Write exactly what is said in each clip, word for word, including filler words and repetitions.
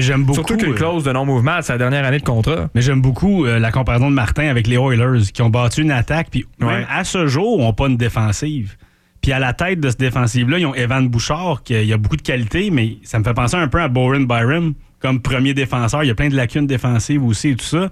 Mais j'aime beaucoup. Surtout qu'une clause de non-mouvement à sa dernière année de contrat. Mais j'aime beaucoup euh, la comparaison de Martin avec les Oilers qui ont battu une attaque, puis ouais. même à ce jour, n'ont pas une défensive. Puis à la tête de cette défensive-là, ils ont Evan Bouchard, qui a beaucoup de qualité, mais ça me fait penser un peu à Bowen Byram comme premier défenseur. Il y a plein de lacunes défensives aussi et tout ça.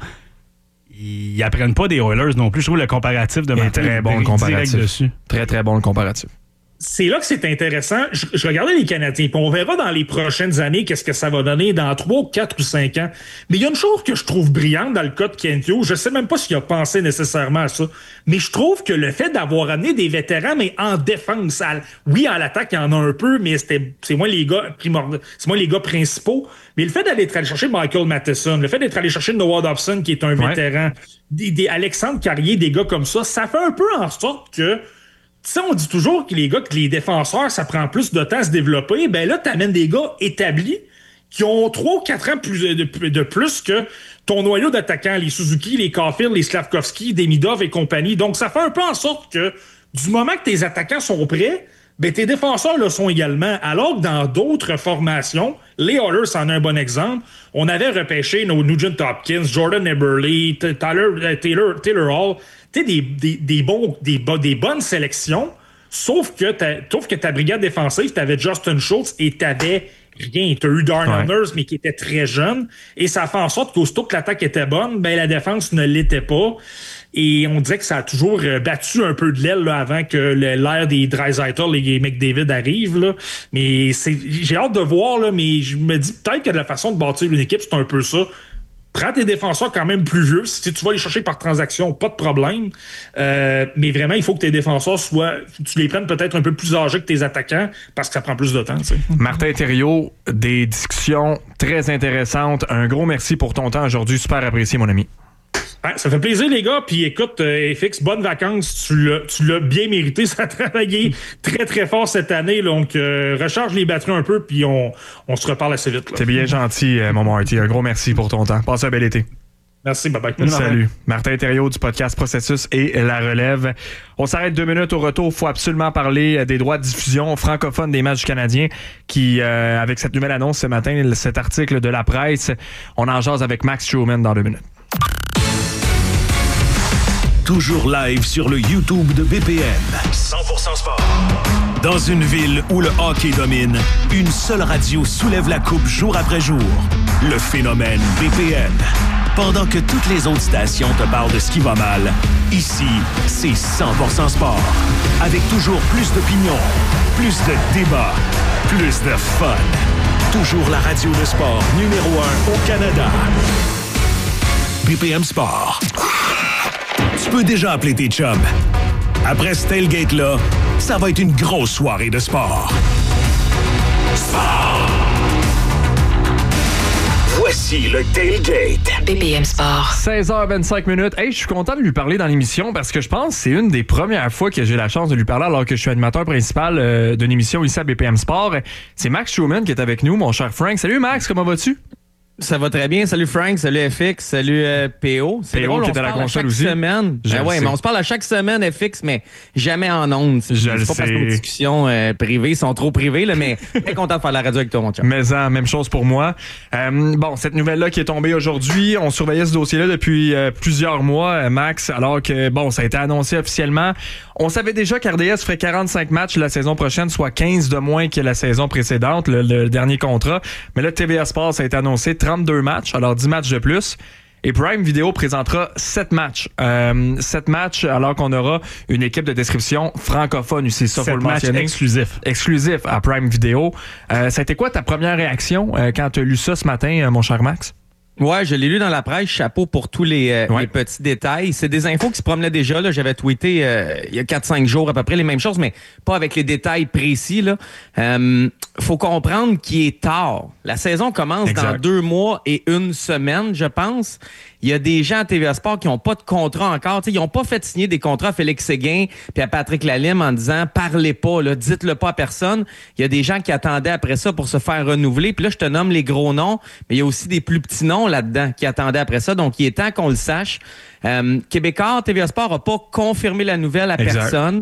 Ils apprennent pas des Oilers non plus. Je trouve le comparatif de Martin très bon le comparatif. Dessus. Très, très bon le comparatif. C'est là que c'est intéressant. Je, je regardais les Canadiens, puis on verra dans les prochaines années qu'est-ce que ça va donner dans trois, quatre ou cinq ans. Mais il y a une chose que je trouve brillante dans le cas de Kent Hughes. Je sais même pas s'il a pensé nécessairement à ça, mais je trouve que le fait d'avoir amené des vétérans, mais en défense, à, oui, en l'attaque, il y en a un peu, mais c'était, c'est moi les gars primordiaux, c'est moi les gars principaux. Mais le fait d'aller aller chercher Michael Matheson, le fait d'être allé chercher Noah Dobson, qui est un ouais. vétéran, des, des Alexandre Carrier, des gars comme ça, ça fait un peu en sorte que tu sais, on dit toujours que les gars, que les défenseurs, ça prend plus de temps à se développer. Ben là, t'amènes des gars établis qui ont trois ou quatre ans plus, de, de plus que ton noyau d'attaquants, les Suzuki, les Caulfield, les Slavkovski, Demidov et compagnie. Donc, ça fait un peu en sorte que du moment que tes attaquants sont prêts, ben tes défenseurs le sont également. Alors que dans d'autres formations, les Oilers, c'en est un bon exemple, on avait repêché nos Nugent Hopkins, Jordan Eberle, Tyler, Taylor, Taylor Hall, tu sais, des, des, des, bons, des, des bonnes sélections, sauf que, sauf que ta brigade défensive, t'avais Justin Schultz et t'avais rien. T'as eu Darnell Nurse, ouais. mais qui était très jeune, et ça fait en sorte qu'aussitôt que l'attaque était bonne, ben la défense ne l'était pas. Et on dirait que ça a toujours battu un peu de l'aile là, avant que l'ère des Draisaitl et des McDavid arrivent. Là. Mais c'est, j'ai hâte de voir, là, mais je me dis peut-être que de la façon de bâtir une équipe, c'est un peu ça. Prends tes défenseurs quand même plus vieux. Si tu vas les chercher par transaction, pas de problème. Euh, mais vraiment, il faut que tes défenseurs soient... Tu les prennes peut-être un peu plus âgés que tes attaquants parce que ça prend plus de temps. T'sais. Martin Thériault, des discussions très intéressantes. Un gros merci pour ton temps aujourd'hui. Super apprécié, mon ami. Ouais, ça fait plaisir, les gars. Puis écoute, euh, F X, bonnes vacances. Tu l'as, tu l'as bien mérité. Ça a travaillé très, très fort cette année. Donc, euh, recharge les batteries un peu, puis on, on se reparle assez vite. Là. C'est bien gentil, mon Marty. Un gros merci pour ton temps. Passe un bel été. Merci, bye bye. Salut. Martin Thériault du podcast Processus et La Relève. On s'arrête deux minutes au retour. Il faut absolument parler des droits de diffusion francophones des matchs canadiens qui, euh, avec cette nouvelle annonce ce matin, cet article de la presse, on en jase avec Max Truman dans deux minutes. Toujours live sur le YouTube de B P M. cent pour cent sport. Dans une ville où le hockey domine, une seule radio soulève la coupe jour après jour. Le phénomène B P M. Pendant que toutes les autres stations te parlent de ce qui va mal, ici, c'est cent pour cent sport. Avec toujours plus d'opinions, plus de débats, plus de fun. Toujours la radio de sport numéro un au Canada. B P M Sport. Tu peux déjà appeler tes chums. Après ce tailgate-là, ça va être une grosse soirée de sport. Sport! Voici le tailgate. B P M Sport. seize heures vingt-cinq minutes. Hey, je suis content de lui parler dans l'émission parce que je pense que c'est une des premières fois que j'ai la chance de lui parler alors que je suis animateur principal euh, d'une émission ici à B P M Sport. C'est Max Truman qui est avec nous, mon cher Frank. Salut Max, comment vas-tu? Ça va très bien. Salut Frank, salut F X, salut euh, P O. C'est P O drôle, qui est à la console aussi. Semaine. Ben ouais, mais on se parle à chaque semaine F X, mais jamais en ondes. Je c'est le pas sais. parce que nos discussions euh, privées sont trop privées, là, mais très content de faire la radio avec toi, mon chum. Mais en même chose pour moi. Euh, bon, cette nouvelle-là qui est tombée aujourd'hui, on surveillait ce dossier-là depuis euh, plusieurs mois, euh, Max, alors que, bon, ça a été annoncé officiellement. On savait déjà qu'R D S ferait quarante-cinq matchs la saison prochaine, soit quinze de moins que la saison précédente, le, le dernier contrat. Mais là, T V A Sports, ça a été annoncé trente-deux matchs, alors dix matchs de plus. Et Prime Video présentera sept matchs. Euh, sept matchs, alors qu'on aura une équipe de description francophone aussi. Ça, faut le mentionner. Exclusif. Exclusif à Prime Video. Euh, ça a été quoi ta première réaction euh, quand tu as lu ça ce matin, euh, mon cher Max? Ouais, je l'ai lu dans la presse. Chapeau pour tous les, euh, ouais. les petits détails. C'est des infos qui se promenaient déjà. Là. J'avais tweeté euh, il y a quatre cinq jours à peu près les mêmes choses, mais pas avec les détails précis. Là. Euh, faut comprendre qu'il est tard. La saison commence exact. dans deux mois et une semaine, je pense. Il y a des gens à T V A Sport qui n'ont pas de contrat encore. T'sais, ils n'ont pas fait signer des contrats à Félix Séguin puis à Patrick Lalime en disant « Parlez pas, là, dites-le pas à personne ». Il y a des gens qui attendaient après ça pour se faire renouveler. Puis là, je te nomme les gros noms, mais il y a aussi des plus petits noms là-dedans qui attendaient après ça. Donc, il est temps qu'on le sache. Euh, Québécois, T V A Sport n'a pas confirmé la nouvelle à exact. personne.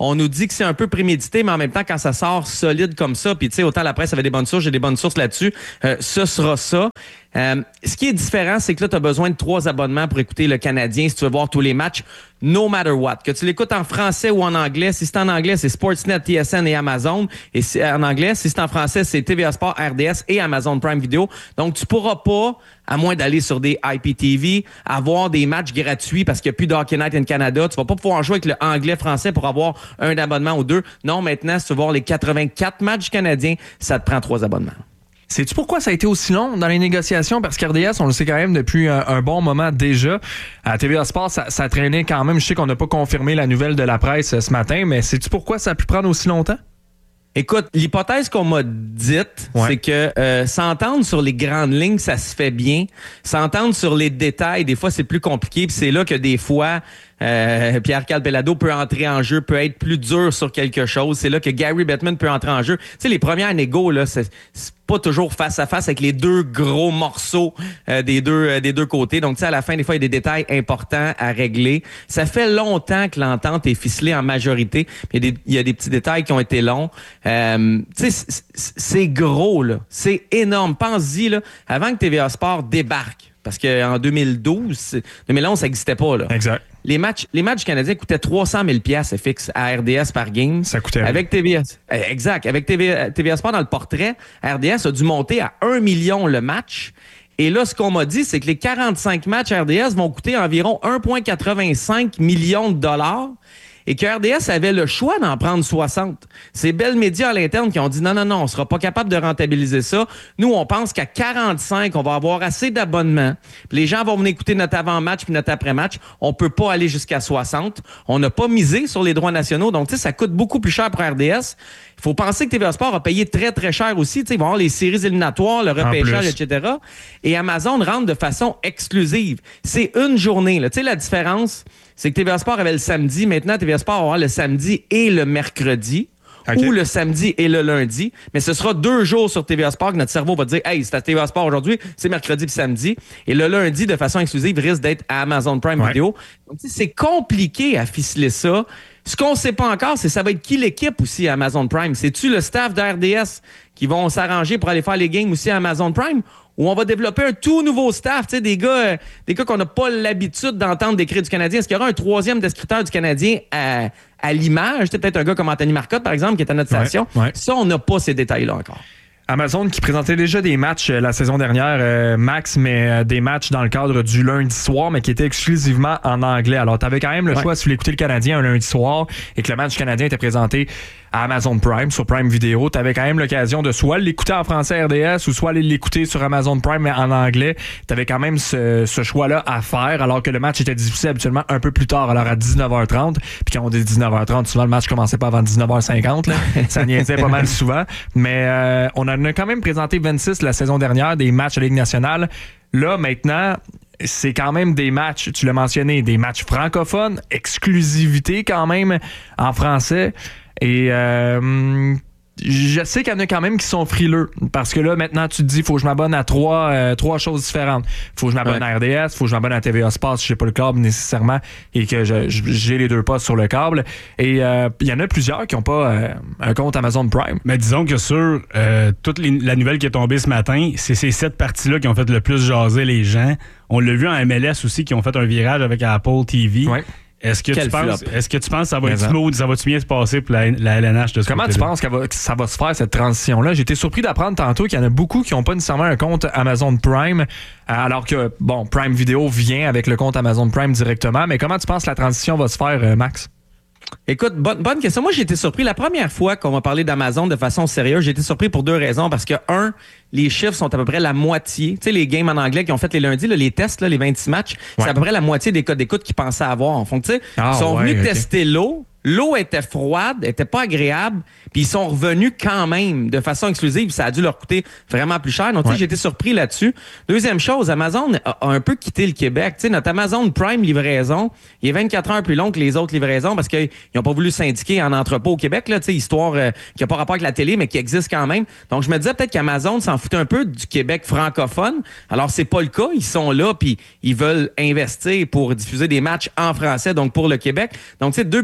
On nous dit que c'est un peu prémédité, mais en même temps, quand ça sort solide comme ça, puis tu sais, autant la presse avait des bonnes sources, j'ai des bonnes sources là-dessus, euh, ce sera ça. Euh, ce qui est différent, c'est que là, tu as besoin de trois abonnements pour écouter le Canadien si tu veux voir tous les matchs, no matter what. Que tu l'écoutes en français ou en anglais. Si c'est en anglais, c'est Sportsnet, T S N et Amazon. Et si, en anglais, si c'est en français, c'est T V A Sport, R D S et Amazon Prime Video. Donc, tu pourras pas, à moins d'aller sur des I P T V, avoir des matchs gratuits parce qu'il n'y a plus de Hockey Night in Canada. Tu vas pas pouvoir jouer avec le anglais-français pour avoir un abonnement ou deux. Non, maintenant, si tu veux voir les quatre-vingt-quatre matchs canadiens, ça te prend trois abonnements. Sais-tu pourquoi ça a été aussi long dans les négociations? Parce qu'R D S, on le sait quand même depuis un, un bon moment déjà. À T V A Sport, ça, ça traînait quand même. Je sais qu'on n'a pas confirmé la nouvelle de la presse ce matin, mais sais-tu pourquoi ça a pu prendre aussi longtemps? Écoute, l'hypothèse qu'on m'a dite, ouais. c'est que euh, s'entendre sur les grandes lignes, ça se fait bien. S'entendre sur les détails, des fois, c'est plus compliqué. Puis c'est là que des fois, euh, Pierre Calpelado peut entrer en jeu, peut être plus dur sur quelque chose. C'est là que Gary Bettman peut entrer en jeu. Tu sais, les premières négos, là, c'est, c'est pas toujours face à face avec les deux gros morceaux euh, des deux euh, des deux côtés. Donc, tu sais, à la fin, des fois, il y a des détails importants à régler. Ça fait longtemps que l'entente est ficelée en majorité. Il y a des, il y a des petits détails qui ont été longs. Euh, tu sais, c'est, c'est gros, là. C'est énorme. Pense-y, là, avant que T V A Sport débarque. Parce qu'en deux mille douze, deux mille onze, ça n'existait pas, là. Exact. Les matchs, les matchs canadiens coûtaient trois cent mille dollars fixe à R D S par game. Ça coûtait. Avec T V S. Exact. Avec T V, T V A Sport dans le portrait, R D S a dû monter à un million le match. Et là, ce qu'on m'a dit, c'est que les quarante-cinq matchs R D S vont coûter environ un virgule quatre-vingt-cinq millions de dollars. Et que R D S avait le choix d'en prendre soixante. C'est Bell Media à l'interne qui ont dit non, non, non, on sera pas capable de rentabiliser ça. Nous, on pense qu'à quarante-cinq, on va avoir assez d'abonnements. Puis les gens vont venir écouter notre avant-match puis notre après-match. On peut pas aller jusqu'à soixante. On n'a pas misé sur les droits nationaux. Donc, tu sais, ça coûte beaucoup plus cher pour R D S. Il faut penser que T V A Sport a payé très, très cher aussi. Tu sais, ils vont avoir les séries éliminatoires, le repêchage, et cetera. Et Amazon rentre de façon exclusive. C'est une journée, là. Tu sais, la différence, c'est que T V A Sport avait le samedi. Maintenant, T V A Sport va avoir le samedi et le mercredi. Okay. Ou le samedi et le lundi. Mais ce sera deux jours sur T V A Sport que notre cerveau va dire « Hey, c'est à T V A Sport aujourd'hui, c'est mercredi puis samedi. » Et le lundi, de façon exclusive, risque d'être à Amazon Prime ouais. Video. Donc, c'est compliqué à ficeler ça. Ce qu'on ne sait pas encore, c'est ça va être qui l'équipe aussi à Amazon Prime. C'est-tu le staff de R D S qui vont s'arranger pour aller faire les games aussi à Amazon Prime? Ou on va développer un tout nouveau staff, tu sais, des gars, euh, des gars qu'on n'a pas l'habitude d'entendre décrire du Canadien. Est-ce qu'il y aura un troisième descripteur du Canadien à, à l'image? C'est peut-être un gars comme Anthony Marcotte, par exemple, qui est à notre station. Ouais, ouais. Ça, on n'a pas ces détails-là encore. Amazon qui présentait déjà des matchs euh, la saison dernière, euh, Max, mais euh, des matchs dans le cadre du lundi soir, mais qui étaient exclusivement en anglais. Alors, tu avais quand même le ouais. choix, si tu voulais écouter le Canadien un lundi soir et que le match canadien était présenté à Amazon Prime, sur Prime Video, tu avais quand même l'occasion de soit l'écouter en français R D S ou soit aller l'écouter sur Amazon Prime mais en anglais. Tu avais quand même ce, ce choix-là à faire, alors que le match était diffusé habituellement un peu plus tard, alors à dix-neuf heures trente. Puis quand on dit dix-neuf heures trente, souvent le match commençait pas avant dix-neuf heures cinquante. Là. Ça niaisait pas mal souvent. Mais euh, on en a quand même présenté vingt-six la saison dernière, des matchs à Ligue nationale. Là, maintenant, c'est quand même des matchs, tu l'as mentionné, des matchs francophones, exclusivité quand même en français. Et euh, je sais qu'il y en a quand même qui sont frileux. Parce que là, maintenant, tu te dis, il faut que je m'abonne à trois, euh, trois choses différentes. Il faut que je m'abonne ouais. à R D S, il faut que je m'abonne à T V A Sport si j'ai pas le câble nécessairement et que je, j'ai les deux postes sur le câble. Et il euh, y en a plusieurs qui n'ont pas euh, un compte Amazon Prime. Mais disons que sur euh, toute les, la nouvelle qui est tombée ce matin, c'est ces sept parties-là qui ont fait le plus jaser les gens. On l'a vu en M L S aussi, qui ont fait un virage avec Apple T V. Ouais. Est-ce que, tu penses, est-ce que tu penses que ça va être smooth, ça va-tu bien se passer pour la, la L N H de ce Comment tu penses que ça va se faire, cette transition-là? J'ai été surpris d'apprendre tantôt qu'il y en a beaucoup qui n'ont pas nécessairement un compte Amazon Prime, alors que, bon, Prime Video vient avec le compte Amazon Prime directement. Mais comment tu penses que la transition va se faire, Max? Écoute, bonne, bonne question. Moi, j'ai été surpris. La première fois qu'on m'a parlé d'Amazon de façon sérieuse, j'ai été surpris pour deux raisons. Parce que, un, les chiffres sont à peu près la moitié. Tu sais, les games en anglais qui ont fait les lundis, là, les tests, là, les vingt-six matchs, ouais. c'est à peu près la moitié des codes d'écoute qu'ils pensaient avoir. En fond, tu sais, ah, ils sont ouais, venus okay. tester l'eau. L'eau était froide, était pas agréable, puis ils sont revenus quand même de façon exclusive. Ça a dû leur coûter vraiment plus cher. Donc, ouais. tu sais, j'ai été surpris là-dessus. Deuxième chose, Amazon a un peu quitté le Québec. Tu sais, notre Amazon Prime livraison, il est vingt-quatre heures plus long que les autres livraisons parce qu'ils n'ont pas voulu syndiquer en entrepôt au Québec, là, tu sais, histoire euh, qui n'a pas rapport avec la télé, mais qui existe quand même. Donc, je me disais peut-être qu'Amazon s'en foutait un peu du Québec francophone. Alors, c'est pas le cas. Ils sont là, puis ils veulent investir pour diffuser des matchs en français, donc pour le Québec. Donc, tu sais, deux petites surprises.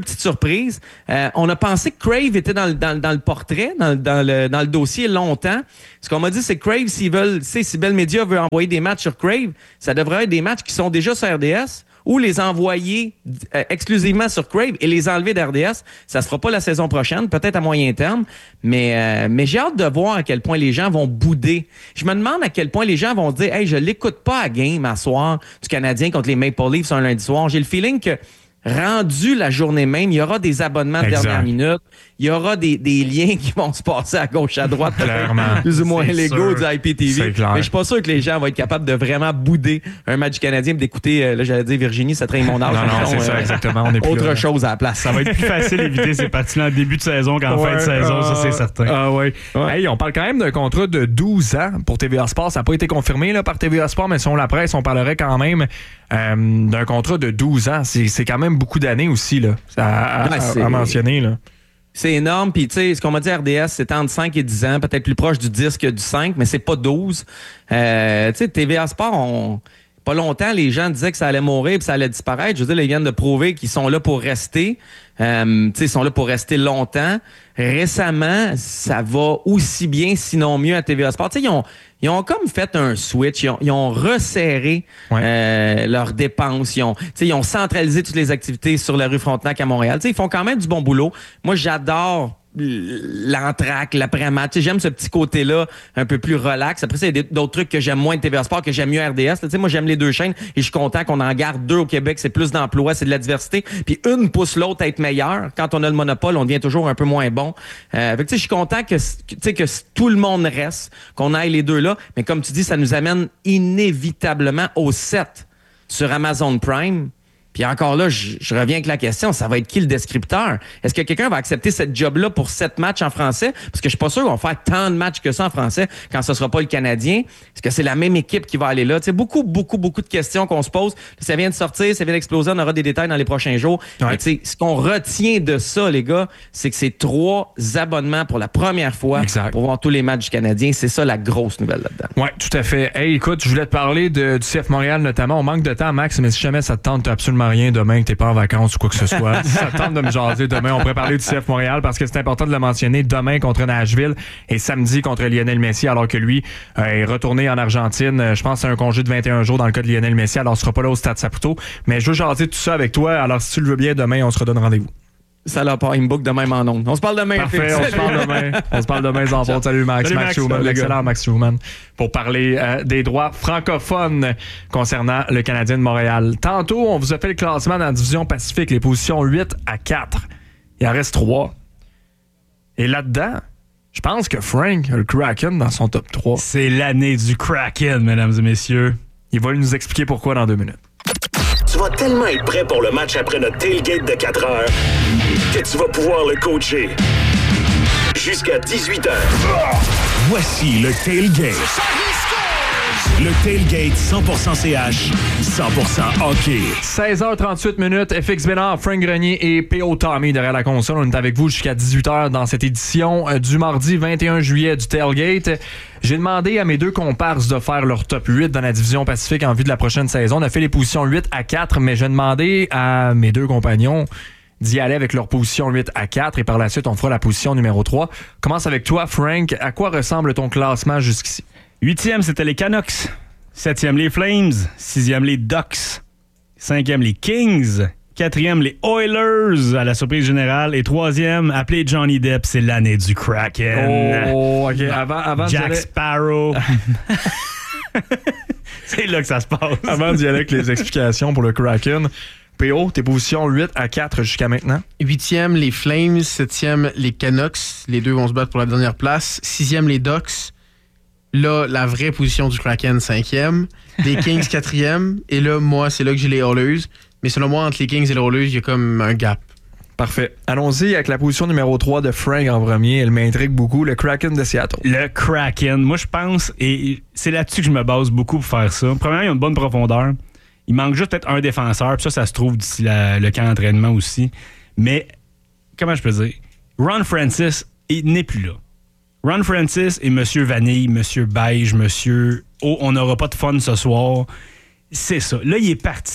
surprise. Euh, on a pensé que Crave était dans le, dans, dans le portrait, dans, dans, le, dans le dossier longtemps. Ce qu'on m'a dit, c'est que Crave, s'ils veulent, tu sais, si Bell Media veut envoyer des matchs sur Crave, ça devrait être des matchs qui sont déjà sur R D S ou les envoyer euh, exclusivement sur Crave et les enlever d'R D S. Ça se fera pas la saison prochaine, peut-être à moyen terme, mais, euh, mais j'ai hâte de voir à quel point les gens vont bouder. Je me demande à quel point les gens vont dire « Hey, je l'écoute pas à game à soir du Canadien contre les Maple Leafs un lundi soir. » J'ai le feeling que rendu la journée même, il y aura des abonnements de exact. dernière minute, il y aura des, des liens qui vont se passer à gauche, à droite, Clairement. plus ou moins C'est légaux sûr. du I P T V. C'est clair. Mais je suis pas sûr que les gens vont être capables de vraiment bouder un match du Canadien et d'écouter, euh, là j'allais dire Virginie, ça traîne mon âge. Non, non, c'est ça, exactement. On est plus Autre là. chose à la place. Ça va être plus facile d'éviter ces parties-là en début de saison qu'en fin de Ouais, saison, ça, ah, c'est certain. Ah ouais. Ouais. Hey, on parle quand même d'un contrat de douze ans pour T V A Sport. Ça n'a pas été confirmé là, par T V A Sport, mais selon la presse, on parlerait quand même euh, d'un contrat de douze ans. C'est, c'est quand même beaucoup d'années aussi, là. Ça à, Ouais, à- c'est- à mentionner, là. C'est énorme. Puis, tu sais, ce qu'on m'a dit R D S, c'est entre cinq et dix ans, peut-être plus proche du dix que du cinq, mais c'est pas douze. Euh, tu sais, T V A Sport, on... pas longtemps, les gens disaient que ça allait mourir puis ça allait disparaître. Je veux dire, ils viennent de prouver qu'ils sont là pour rester. Euh, tu sais, ils sont là pour rester longtemps. Récemment, ça va aussi bien, sinon mieux à T V A Sport. Tu sais, ils ont, ils ont comme fait un switch. Ils ont, ils ont resserré Ouais. euh, leurs dépenses. Ils ont, tu sais, ils ont centralisé toutes les activités sur la rue Frontenac à Montréal. Tu sais, ils font quand même du bon boulot. Moi, j'adore l'entraque, l'après-match. Tu sais, j'aime ce petit côté-là un peu plus relax. Après ça, il y a d'autres trucs que j'aime moins de T V A Sport, que j'aime mieux R D S. Tu sais, moi, j'aime les deux chaînes et je suis content qu'on en garde deux au Québec. C'est plus d'emplois, c'est de la diversité. Puis une pousse l'autre à être meilleure. Quand on a le monopole, on devient toujours un peu moins bon. Euh, fait que, tu sais, je suis content que, tu sais, que tout le monde reste, qu'on aille les deux là. Mais comme tu dis, ça nous amène inévitablement au sept sur Amazon Prime. Puis encore là, je, je reviens avec la question, ça va être qui le descripteur? Est-ce que quelqu'un va accepter cette job-là pour sept matchs en français? Parce que je suis pas sûr qu'on va faire tant de matchs que ça en français quand ce sera pas le Canadien. Est-ce que c'est la même équipe qui va aller là? Tu sais, beaucoup, beaucoup, beaucoup de questions qu'on se pose. Ça vient de sortir, ça vient d'exploser, on aura des détails dans les prochains jours. Ouais. Mais tu sais, ce qu'on retient de ça, les gars, c'est que c'est trois abonnements pour la première fois Exact. pour voir tous les matchs du Canadien. C'est ça la grosse nouvelle là-dedans. Oui, tout à fait. Hey, écoute, je voulais te parler de, du C F Montréal notamment. On manque de temps, Max, mais si jamais ça te tente absolument rien demain, que t'es pas en vacances ou quoi que ce soit, si ça te tente de me jaser demain, on pourrait parler du C F Montréal parce que c'est important de le mentionner. Demain contre Nashville et samedi contre Lionel Messi, alors que lui euh, est retourné en Argentine. Euh, Je pense que c'est un congé de vingt et un jours dans le cas de Lionel Messi, alors il sera pas là au Stade Saputo. Mais je veux jaser tout ça avec toi. Alors si tu le veux bien, demain, on se redonne rendez-vous. Ça l'a pas, il me book de même en ondes. On se parle demain. Parfait, Félix. on se parle demain. On se parle demain, les enfants. Salut Max, Salut, Max Max. Schumann, Salut, les l'excellent gars. Max Schumann, pour parler euh, des droits francophones concernant le Canadien de Montréal. Tantôt, on vous a fait le classement dans la division Pacifique, les positions huit à quatre. Il en reste trois. Et là-dedans, je pense que Frank a le Kraken dans son top trois. C'est l'année du Kraken, mesdames et messieurs. Il va nous expliquer pourquoi dans deux minutes. Tu vas tellement être prêt pour le match après notre tailgate de quatre heures que tu vas pouvoir le coacher jusqu'à dix-huit heures. Voici le tailgate. Le tailgate cent pour cent C H, cent pour cent hockey. seize heures trente-huit minutes, F X Bénard, Frank Grenier et P O Tommy derrière la console. On est avec vous jusqu'à dix-huit heures dans cette édition euh, du mardi vingt et un juillet du Tailgate. J'ai demandé à mes deux comparses de faire leur top huit dans la division Pacifique en vue de la prochaine saison. On a fait les positions huit à quatre, mais j'ai demandé à mes deux compagnons d'y aller avec leur position huit à quatre et par la suite, on fera la position numéro trois. Commence avec toi, Frank. À quoi ressemble ton classement jusqu'ici? Huitième, c'était les Canucks. Septième, les Flames. Sixième, les Ducks. Cinquième, les Kings. Quatrième, les Oilers, à la surprise générale. Et troisième, appelé Johnny Depp, c'est l'année du Kraken. Oh, OK. Avant, avant d'y Jack aller- Sparrow. C'est là que ça se passe. Avant d'y aller avec les explications pour le Kraken, P O, tes positions huit à quatre jusqu'à maintenant? Huitième, les Flames. Septième, les Canucks. Les deux vont se battre pour la dernière place. Sixième, les Ducks. Là, la vraie position du Kraken, cinquième. Les Kings, quatrième. Et là, moi, c'est là que j'ai les Oilers. Mais selon moi, entre les Kings et les Oilers, il y a comme un gap. Parfait. Allons-y avec la position numéro trois de Frank en premier. Elle m'intrigue beaucoup. Le Kraken de Seattle. Le Kraken, moi je pense, et c'est là-dessus que je me base beaucoup pour faire ça. Premièrement, il y a une bonne profondeur. Il manque juste peut-être un défenseur, puis ça, ça se trouve d'ici la- le camp d'entraînement aussi. Mais, comment je peux dire? Ron Francis, il n'est plus là. Ron Francis et Monsieur Vanille, Monsieur Beige, Monsieur Oh, on n'aura pas de fun ce soir. C'est ça. Là, il est parti.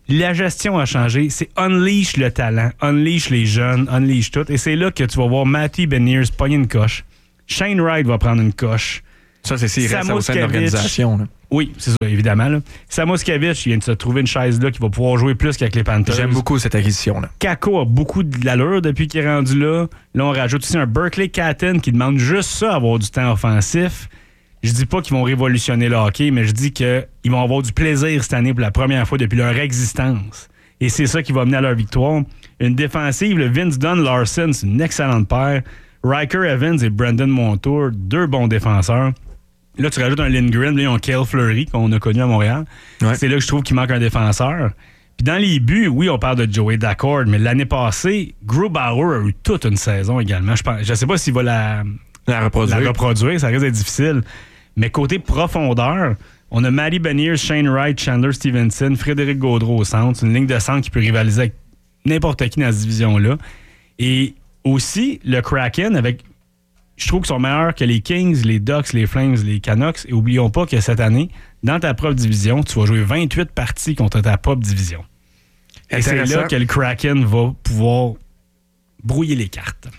La gestion a changé. C'est unleash le talent, unleash les jeunes, unleash tout. Et c'est là que tu vas voir Matty Beniers pogner une coche. Shane Wright va prendre une coche. Ça, c'est s'il reste au sein de l'organisation. Là. Oui, c'est ça, évidemment. Là. Samoskevich, il vient de se trouver une chaise là qui va pouvoir jouer plus qu'avec les Panthers. J'aime beaucoup cette acquisition-là. Kako a beaucoup de l'allure depuis qu'il est rendu là. Là, on rajoute aussi un Berkeley Catton qui demande juste ça, avoir du temps offensif. Je dis pas qu'ils vont révolutionner le hockey, mais je dis qu'ils vont avoir du plaisir cette année pour la première fois depuis leur existence. Et c'est ça qui va mener à leur victoire. Une défensive, le Vince Dunn Larson, c'est une excellente paire. Riker Evans et Brandon Montour, deux bons défenseurs. Là, tu rajoutes un Lindgren, là, ils ont Cale Fleury, qu'on a connu à Montréal. Ouais. C'est là que je trouve qu'il manque un défenseur. Puis dans les buts, oui, on parle de Joey Daccord, mais l'année passée, Grubauer a eu toute une saison également. Je pense, je sais pas s'il va la, la, reproduire. la reproduire, ça risque d'être difficile. Mais côté profondeur, on a Matty Beniers, Shane Wright, Chandler Stevenson, Frédéric Gaudreau au centre. C'est une ligne de centre qui peut rivaliser avec n'importe qui dans cette division-là. Et aussi, le Kraken, avec, je trouve qu'ils sont meilleurs que les Kings, les Ducks, les Flames, les Canucks. Et oublions pas que cette année, dans ta propre division, tu vas jouer vingt-huit parties contre ta propre division. Et c'est là que le Kraken va pouvoir brouiller les cartes.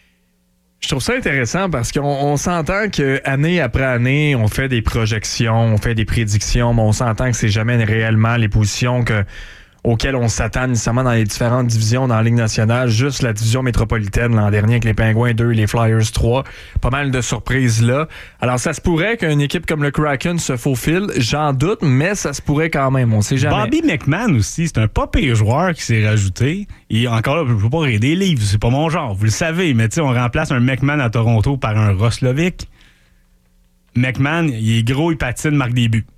Je trouve ça intéressant parce qu'on on s'entend qu'année après année, on fait des projections, on fait des prédictions, mais on s'entend que c'est jamais réellement les positions que, auxquelles on s'attend nécessairement dans les différentes divisions dans la Ligue nationale. Juste la division métropolitaine l'an dernier avec les Pingouins deux, les Flyers trois. Pas mal de surprises là. Alors ça se pourrait qu'une équipe comme le Kraken se faufile, j'en doute, mais ça se pourrait quand même, on sait jamais. Bobby McMahon aussi, c'est un pas pire joueur qui s'est rajouté. Et encore là, je ne peux pas rire des livres, c'est pas mon genre, vous le savez, mais tu sais, on remplace un McMahon à Toronto par un Roslovic. McMahon, il est gros, il patine, marque des buts.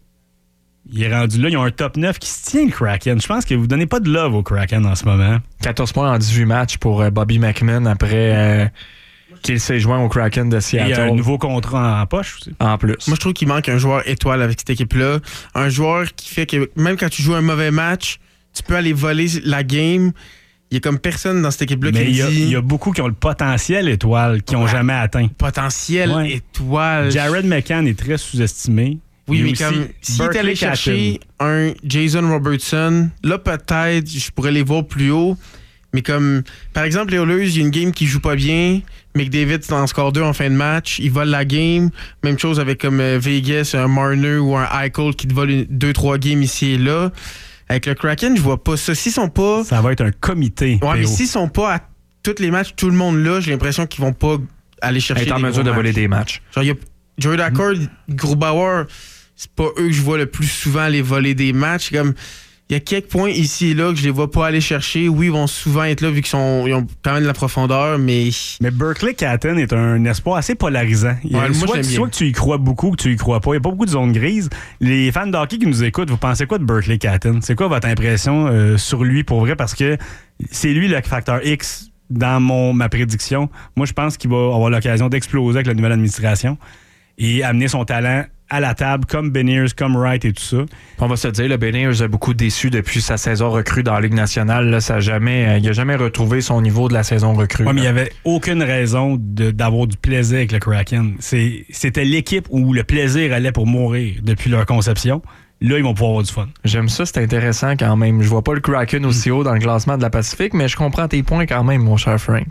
Il est rendu là, ils ont un top neuf qui se tient, le Kraken. Je pense que vous ne donnez pas de love au Kraken en ce moment. quatorze points en dix-huit matchs pour euh, Bobby McMahon après euh, qu'il s'est joint au Kraken de Seattle. Et il y a un nouveau contrat en poche aussi. En plus. Moi, je trouve qu'il manque un joueur étoile avec cette équipe-là. Un joueur qui fait que même quand tu joues un mauvais match, tu peux aller voler la game. Il y a comme personne dans cette équipe-là mais qui il y, a, dit... il y a beaucoup qui ont le potentiel étoile, qui n'ont ouais. jamais atteint. Potentiel ouais. étoile. Jared McCann est très sous-estimé. Oui, mais comme s'il est allé chercher un Jason Robertson, là, peut-être, je pourrais les voir plus haut. Mais comme, par exemple, les Oilers, il y a une game qui joue pas bien. McDavid en score deux en fin de match. Il vole la game. Même chose avec comme euh, Vegas, un Marner ou un Eichel qui te vole deux trois games ici et là. Avec le Kraken, je vois pas ça. S'ils sont pas... Ça va être un comité. Ouais, P O. Mais s'ils sont pas à tous les matchs, tout le monde là, j'ai l'impression qu'ils vont pas aller chercher être en mesure de voler des matchs. Genre, il y a Joey Daccord, mm. Grubauer... C'est pas eux que je vois le plus souvent aller voler des matchs. Comme il y a quelques points ici et là que je les vois pas aller chercher. Oui, ils vont souvent être là vu qu'ils sont, ils ont quand même de la profondeur, mais... Mais Berkeley Catton est un espoir assez polarisant. Il y a, ouais, soit, moi, soit que tu y crois beaucoup, que tu y crois pas. Il n'y a pas beaucoup de zones grises. Les fans de hockey qui nous écoutent, vous pensez quoi de Berkeley Catton? C'est quoi votre impression euh, sur lui pour vrai? Parce que c'est lui le facteur X dans mon, ma prédiction. Moi, je pense qu'il va avoir l'occasion d'exploser avec la nouvelle administration et amener son talent à la table, comme Beniers, comme Wright et tout ça. On va se dire, le Beniers a beaucoup déçu depuis sa saison recrue dans la Ligue nationale. Là, ça a jamais, il n'a jamais retrouvé son niveau de la saison recrue. Oui, mais il n'y avait aucune raison de, d'avoir du plaisir avec le Kraken. C'est, c'était l'équipe où le plaisir allait pour mourir depuis leur conception. Là, ils vont pouvoir avoir du fun. J'aime ça, c'est intéressant quand même. Je vois pas le Kraken aussi haut dans le classement de la Pacifique, mais je comprends tes points quand même, mon cher Frank.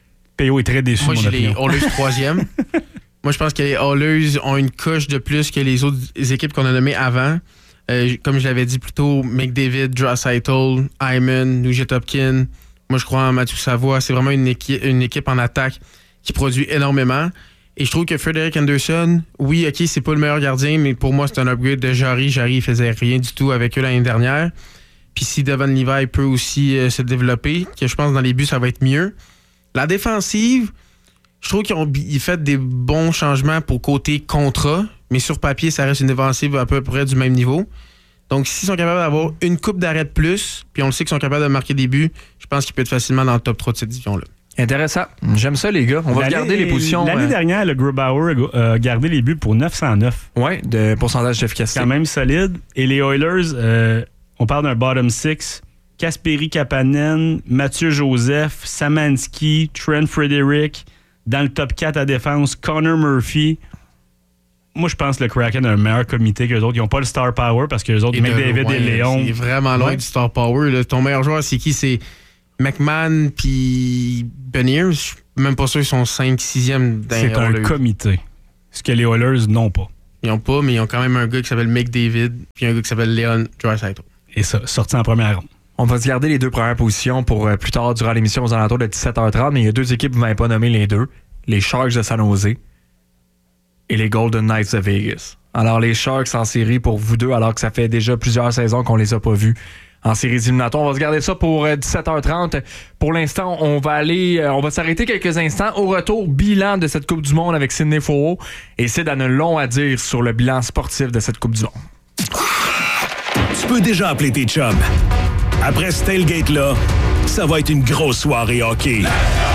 P O est très déçu, moi, mon j'ai opinion. les Oilers troisième. Moi, je pense que les Oilers ont une coche de plus que les autres équipes qu'on a nommées avant. Euh, comme je l'avais dit plus tôt, McDavid, Draisaitl, Hyman, Nugent Hopkins. Moi, je crois en Mathieu Savoie. C'est vraiment une équipe, une équipe en attaque qui produit énormément. Et je trouve que Frederik Anderson, oui, OK, c'est pas le meilleur gardien, mais pour moi, c'est un upgrade de Jarry. Jarry, il faisait rien du tout avec eux l'année dernière. Puis si Devon Levi peut aussi euh, se développer, que je pense dans les buts, ça va être mieux. La défensive... Je trouve qu'ils ont ils fait des bons changements pour côté contrat, mais sur papier, ça reste une défensive à peu près du même niveau. Donc, s'ils sont capables d'avoir une coupe d'arrêt de plus, puis on le sait qu'ils sont capables de marquer des buts, je pense qu'ils peuvent être facilement dans le top trois de cette division-là. Intéressant. J'aime ça, les gars. On va l'année, regarder les positions. L'année euh... dernière, le Grubauer a gardé les buts pour neuf cent neuf. Oui, de pourcentage d'efficacité. Quand même solide. Et les Oilers, euh, on parle d'un bottom six. Kasperi Kapanen, Mathieu Joseph, Samansky, Trent Frederick. Dans le top quatre à défense, Connor Murphy. moi, je pense que le Kraken a un meilleur comité que les autres. Ils n'ont pas le star power parce que les autres, McDavid et Léon. C'est vraiment loin ouais. du star power. Là. Ton meilleur joueur, c'est qui? C'est McMahon puis Beniers. Je suis même pas sûr qu'ils sont cinq sixième dans C'est un comité. Ce que les Oilers n'ont pas. Ils n'ont pas, mais ils ont quand même un gars qui s'appelle McDavid puis un gars qui s'appelle Leon Draisaitl. Et ça, sorti en première ronde. On va se garder les deux premières positions pour euh, plus tard durant l'émission aux alentours de dix-sept heures trente, mais il y a deux équipes, vous ne m'avez pas nommé les deux. Les Sharks de San Jose et les Golden Knights de Vegas. Alors, les Sharks en série pour vous deux, alors que ça fait déjà plusieurs saisons qu'on les a pas vus en séries éliminatoires. On va se garder ça pour euh, dix-sept heures trente. Pour l'instant, on va aller, euh, on va s'arrêter quelques instants. Au retour, bilan de cette Coupe du Monde avec Sidney Fauveau. Et Sid a un long à dire sur le bilan sportif de cette Coupe du Monde. Tu peux déjà appeler tes chums. Après ce tailgate-là, ça va être une grosse soirée hockey.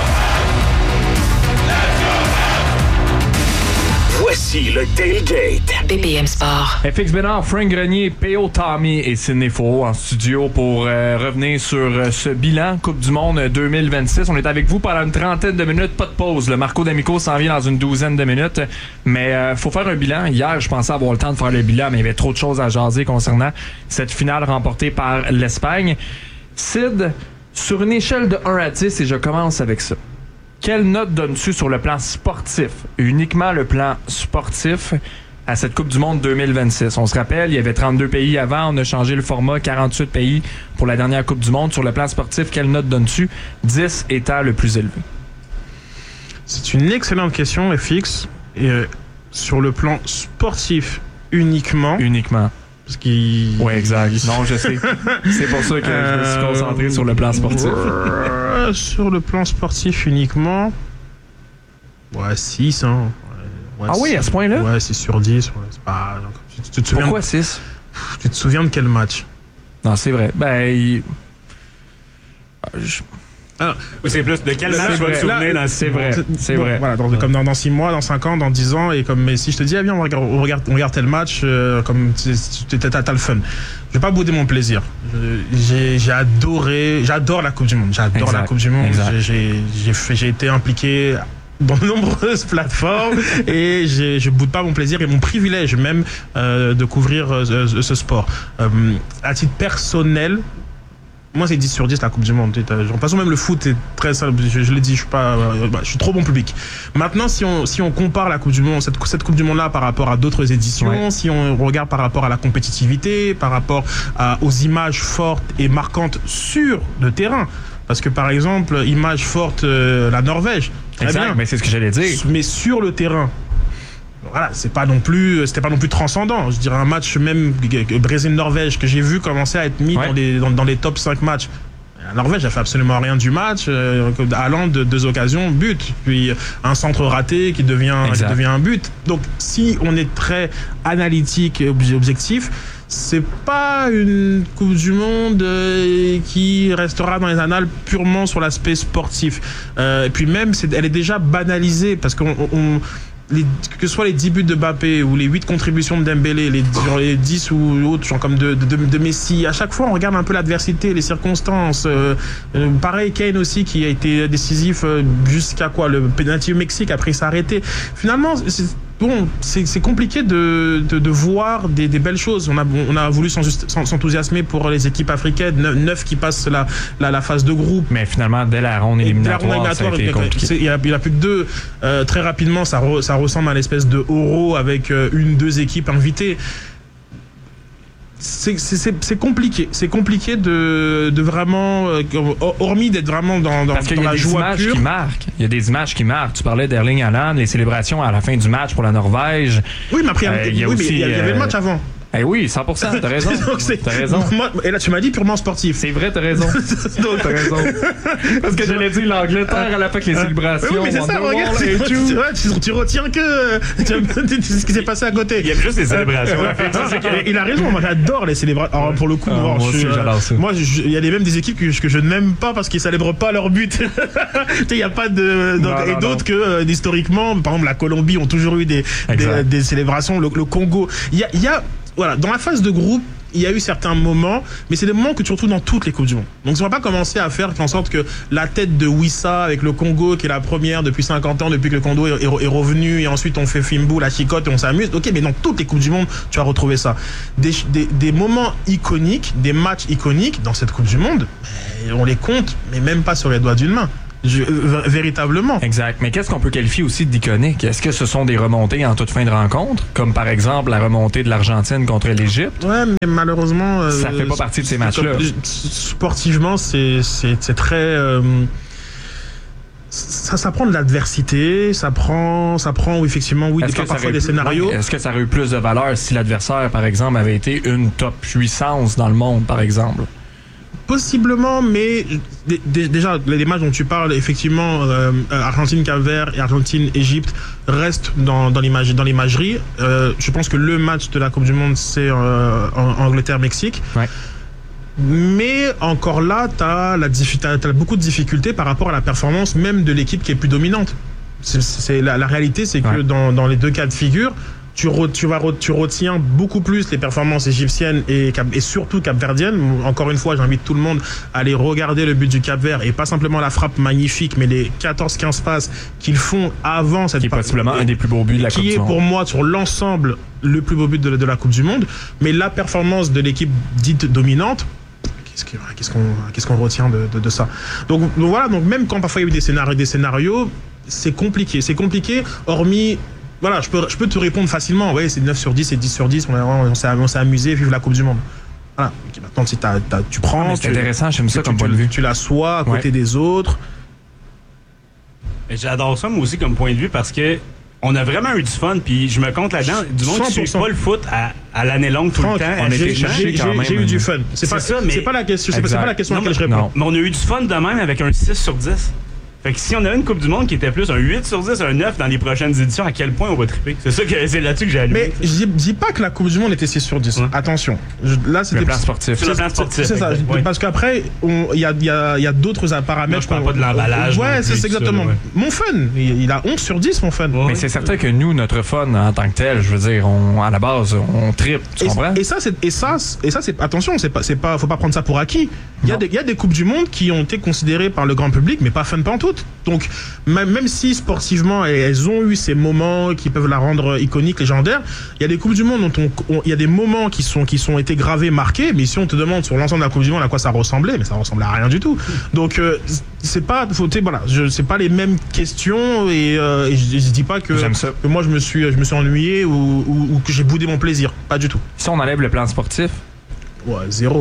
Voici le tailgate. B P M Sport. F X Bénard, Frank Grenier, P O Tommy et Sidney Fauveau en studio pour euh, revenir sur euh, ce bilan Coupe du Monde deux mille vingt-six. On est avec vous pendant une trentaine de minutes, pas de pause. Le Marco D'Amico s'en vient dans une douzaine de minutes. Mais euh, faut faire un bilan. Hier, je pensais avoir le temps de faire le bilan, mais il y avait trop de choses à jaser concernant cette finale remportée par l'Espagne. Sid, sur une échelle de un à dix, et je commence avec ça. Quelle note donnes-tu sur le plan sportif, uniquement le plan sportif, à cette Coupe du Monde deux mille vingt-six? On se rappelle, il y avait trente-deux pays avant, on a changé le format, quarante-huit pays pour la dernière Coupe du Monde. Sur le plan sportif, quelle note donnes-tu? dix étant le plus élevé. C'est une excellente question, F X. Et euh, sur le plan sportif uniquement... Uniquement. Parce qu'il... Oui, exact. Non, je sais. C'est pour ça que je me suis concentré euh, sur le plan sportif. Euh, sur le plan sportif uniquement... Ouais, six, hein. Ouais, ah oui, à ce point-là? Ouais, six sur dix. Ouais, c'est pas... Tu, tu te souviens Pourquoi de... six? Tu te souviens de quel match? Non, c'est vrai. Ben, il... Je... Ah, c'est plus de quel match tu vas te souvenir dans c'est vrai, c'est bon, vrai. Voilà, dans, comme dans, dans six mois, dans cinq ans, dans dix ans, et comme mais si je te dis, ah, viens, on regarde, on regarde, on regarde tel match, euh, comme tu as le fun. Je vais pas bouder mon plaisir. J'ai, j'ai adoré, j'adore la Coupe du Monde. J'adore exact, la Coupe du Monde. J'ai, j'ai, fait, j'ai été impliqué dans de nombreuses plateformes et j'ai, je boude pas mon plaisir et mon privilège même euh, de couvrir euh, ce, ce sport. Euh, à titre personnel, moi, c'est dix sur dix la Coupe du Monde. De toute façon, même le foot est très simple. Je, je l'ai dit, je suis pas, euh, bah, je suis trop bon public. Maintenant, si on, si on compare la Coupe du Monde, cette, cette Coupe du Monde-là par rapport à d'autres éditions, ouais. Si on regarde par rapport à la compétitivité, par rapport à, aux images fortes et marquantes sur le terrain, parce que par exemple, image forte, euh, la Norvège. Exact, bien, mais c'est ce que j'allais dire. Mais sur le terrain. Voilà, c'est pas non plus, c'était pas non plus transcendant. Je dirais un match même Brésil-Norvège que j'ai vu commencer à être mis ouais. dans, les, dans, dans les top cinq matchs. La Norvège a fait absolument rien du match. Euh, allant de deux occasions, but. Puis un centre raté qui devient, qui devient un but. Donc si on est très analytique et objectif, c'est pas une Coupe du Monde euh, qui restera dans les annales purement sur l'aspect sportif. Euh, et puis même, c'est, elle est déjà banalisée parce qu'on... On, Les, que ce soit les dix buts de Mbappé ou les huit contributions de Dembélé, les, genre les dix ou autres, genre comme de, de, de Messi, à chaque fois on regarde un peu l'adversité, les circonstances. Euh, euh, pareil, Kane aussi qui a été décisif euh, jusqu'à quoi, le penalty au Mexique, après il s'est arrêté. Finalement, c'est, bon, c'est, c'est compliqué de, de, de voir des, des belles choses. On a, on a voulu s'enthousiasmer pour les équipes africaines, neuf qui passent la, la, la phase de groupe. Mais finalement, dès la ronde éliminatoire, la ronde éliminatoire ça a été compliqué. Il n'y a, a plus que deux. Euh, très rapidement, ça, re, ça ressemble à l'espèce de euro avec euh, une, deux équipes invitées. C'est, c'est, c'est compliqué. C'est compliqué de, de vraiment, euh, hormis d'être vraiment dans, dans, Parce qu'il dans y a la des joie images pure. qui marquent. Il y a des images qui marquent. Tu parlais d'Erling Haaland, les célébrations à la fin du match pour la Norvège. Oui, mais après, euh, il y, oui, y, y avait le match avant. Eh oui, cent pour cent, t'as raison. Donc, t'as raison. Moi, et là, tu m'as dit purement sportif. C'est vrai, t'as raison. Donc, t'as raison. Parce que j'allais dire l'Angleterre à la fin que les célébrations. Oui, mais c'est ça, regarde. Tu, tu, tu, tu retiens que ce qui s'est passé à côté. Il aime juste les célébrations. Il a raison, moi j'adore les célébrations. Alors, pour le coup, ah, moi, aussi, j'adore ça. Moi, il y a même des équipes que, que je n'aime pas parce qu'ils célèbrent pas leur but. Il n'y a pas de. Donc, non, et non, d'autres non. que, euh, historiquement, par exemple, la Colombie ont toujours eu des, des, des célébrations. Le, le Congo. Il y a. Y a Voilà, dans la phase de groupe, il y a eu certains moments, mais c'est des moments que tu retrouves dans toutes les Coupes du Monde. Donc, on ne va pas commencer à faire en sorte que la tête de Wissa avec le Congo, qui est la première depuis cinquante ans, depuis que le Congo est, est, est revenu, et ensuite on fait Fimbu, la chicotte, et on s'amuse. Ok, mais dans toutes les Coupes du Monde, tu vas retrouver ça. Des, des, des moments iconiques, des matchs iconiques dans cette Coupe du Monde, on les compte, mais même pas sur les doigts d'une main. Je, euh, véritablement. Exact. Mais qu'est-ce qu'on peut qualifier aussi d'iconique? Est-ce que ce sont des remontées en toute fin de rencontre, comme par exemple la remontée de l'Argentine contre l'Égypte? Ouais, mais malheureusement... Euh, ça fait pas partie de ces matchs-là. Sportivement, c'est, c'est, c'est très... Euh, ça, ça prend de l'adversité, ça prend, ça prend effectivement, oui, des, parfois des scénarios. Ouais, est-ce que ça aurait eu plus de valeur si l'adversaire, par exemple, avait été une top puissance dans le monde, par exemple? Possiblement, mais d- d- déjà, les matchs dont tu parles, effectivement, euh, Argentine-Cap-Vert et Argentine-Égypte restent dans, dans, l'image, dans l'imagerie. Euh, je pense que le match de la Coupe du Monde, c'est euh, Angleterre-Mexique. Ouais. Mais encore là, tu as beaucoup de difficultés par rapport à la performance même de l'équipe qui est plus dominante. C'est, c'est, la, la réalité, c'est que ouais. dans, dans les deux cas de figure, Tu, re, tu, vas, tu retiens beaucoup plus les performances égyptiennes et, et surtout capverdiennes. Encore une fois, j'invite tout le monde à aller regarder le but du Cap-Vert et pas simplement la frappe magnifique, mais les quatorze quinze passes qu'ils font avant cette... Qui est possiblement un des plus beaux buts de la Coupe du Monde. Qui est pour moi, sur l'ensemble, le plus beau but de, de la Coupe du Monde. Mais la performance de l'équipe dite dominante, qu'est-ce, que, qu'est-ce, qu'on, qu'est-ce qu'on retient de, de, de ça? donc, donc voilà, donc même quand parfois il y a eu des scénarios, des scénarios c'est compliqué. C'est compliqué, hormis... Voilà, je peux, je peux te répondre facilement. Ouais, c'est neuf sur dix, c'est dix sur dix. On, a, on, s'est, on s'est amusé, vive la Coupe du Monde. Voilà. Okay, maintenant, si t'as, t'as, tu prends. Ah, c'est tu, intéressant, j'aime ça tu, comme tu, point de vue. Tu l'assois à côté ouais. des autres. Et j'adore ça, moi aussi, comme point de vue, parce que on a vraiment eu du fun, puis je me compte là-dedans. Du monde qui suit pas le foot à, à l'année longue tout Franck, le temps. On était cherché quand même. J'ai eu du fun. C'est, c'est, pas, ça, mais... c'est pas la question, c'est pas la question à laquelle je réponds. Non. Mais on a eu du fun de même avec un six sur dix. Fait que si on avait une Coupe du Monde qui était plus un huit sur dix, un neuf dans les prochaines éditions, à quel point on va triper? C'est ça que c'est là-dessus que j'ai allumé. Mais je dis pas que la Coupe du Monde était six sur dix. Ouais. Attention. Je, là, c'était le plan sportif. C'est le plan sportif. C'est, c'est ça. Ouais. Parce qu'après, il y a, y, a, y a d'autres paramètres. Moi, je parle pas de l'emballage. Ouais, c'est, c'est exactement. Ça, ouais. Mon fun. Il, il a onze sur dix, mon fun. Ouais. Mais c'est certain que nous, notre fun en tant que tel, je veux dire, on, à la base, on tripe. Tu et, comprends? Et ça, c'est, et ça, et ça, c'est, attention, c'est pas, c'est pas, faut pas prendre ça pour acquis. Il y a des, il y a des Coupes du Monde qui ont été considérées par le grand public, mais pas fun pantoute. Donc, même, même si sportivement elles ont eu ces moments qui peuvent la rendre iconique, légendaire, il y a des Coupes du Monde dont on, on, il y a des moments qui sont qui sont été gravés, marqués, mais si on te demande sur l'ensemble de la Coupe du Monde à quoi ça ressemblait, mais ça ressemblait à rien du tout. Donc euh, c'est pas, faut, voilà, je, c'est pas les mêmes questions et, euh, et je, je dis pas que, que moi je me suis je me suis ennuyé ou, ou, ou que j'ai boudé mon plaisir, pas du tout. Si on enlève le plan sportif, ouais, zéro.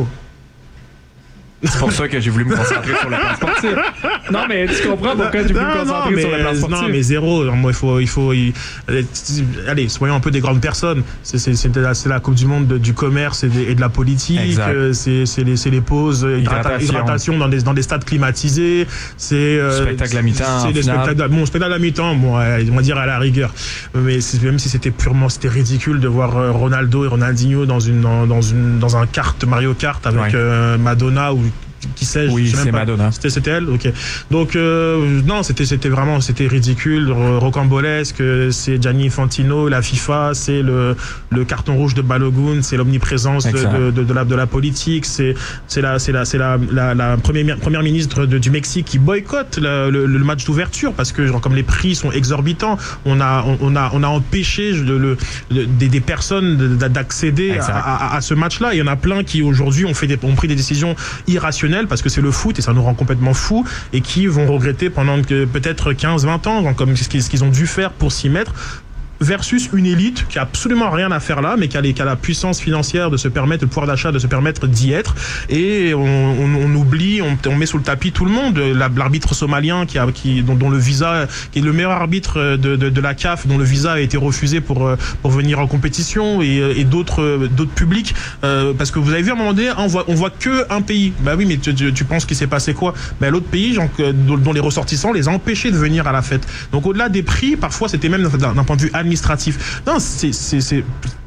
C'est pour ça que j'ai voulu me concentrer sur le plan sportif. Non, mais tu comprends pourquoi j'ai voulu me concentrer mais, sur le plan sportif. Non, mais zéro. Moi, il faut, il faut, il, allez, soyons un peu des grandes personnes. C'est, c'est, c'est, la, c'est la Coupe du Monde de, du commerce et de, et de la politique. Exact. C'est, c'est les, c'est les pauses, hydratation, hydratation dans des, dans des stades climatisés. C'est euh, spectacle à mi-temps. C'est des spectacles. Bon, spectacle à mi-temps. Bon, on va dire à la rigueur. Mais c'est, même si c'était purement, c'était ridicule de voir Ronaldo et Ronaldinho dans une, dans, dans une, dans un kart Mario Kart avec ouais. euh, Madonna ou qui sais-je, oui, je sais même c'est pas. Madonna. C'était, c'était elle, ok. Donc euh, non, c'était, c'était vraiment, c'était ridicule, rocambolesque. C'est Gianni Infantino, la FIFA, c'est le, le carton rouge de Balogun, c'est l'omniprésence de, de, de, la, de la politique, c'est, c'est la, c'est la, c'est la, la, la première, première ministre de, du Mexique qui boycotte le, le, le match d'ouverture parce que genre comme les prix sont exorbitants, on a, on, on a, on a empêché le, le, le, des, des personnes d'accéder à, à, à ce match-là. Il y en a plein qui aujourd'hui ont fait des, ont pris des décisions irrationnelles parce que c'est le foot et ça nous rend complètement fous et qui vont regretter pendant que, peut-être quinze vingt ans comme ce qu'ils ont dû faire pour s'y mettre versus une élite qui a absolument rien à faire là mais qui a, les, qui a la puissance financière de se permettre, le pouvoir d'achat de se permettre d'y être et on, on, on oublie, on, on met sous le tapis tout le monde, l'arbitre somalien qui a, qui, dont, dont le visa, qui est le meilleur arbitre de, de, de la C A F, dont le visa a été refusé pour, pour venir en compétition et, et d'autres, d'autres publics euh, parce que vous avez vu à un moment donné on voit, on voit que un pays, bah oui mais tu, tu, tu penses qu'il s'est passé quoi? Bah l'autre pays genre, dont les ressortissants les a empêchés de venir à la fête, donc au-delà des prix parfois c'était même d'un, d'un point de vue administratif. Non, c'est, c'est, c'est...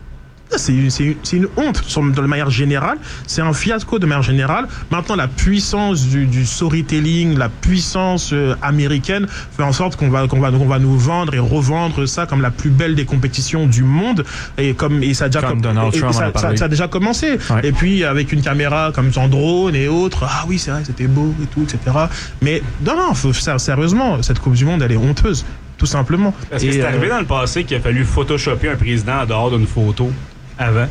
C'est une, c'est, une, c'est une honte de manière générale, c'est un fiasco de manière générale. Maintenant, la puissance du, du storytelling, la puissance euh, américaine fait en sorte qu'on va, qu'on, va, qu'on va nous vendre et revendre ça comme la plus belle des compétitions du monde. Et, comme, et ça, a déjà, comme comme, Donald et, Trump et ça, ça, ça a déjà commencé. Ouais. Et puis, avec une caméra comme son drone et autres, ah oui, c'est vrai, c'était beau et tout, et cetera. Mais non, non, faut, sérieusement, cette Coupe du Monde, elle est honteuse. Tout simplement. Est-ce que c'est euh, arrivé dans le passé qu'il a fallu photoshopper un président en dehors d'une photo avant?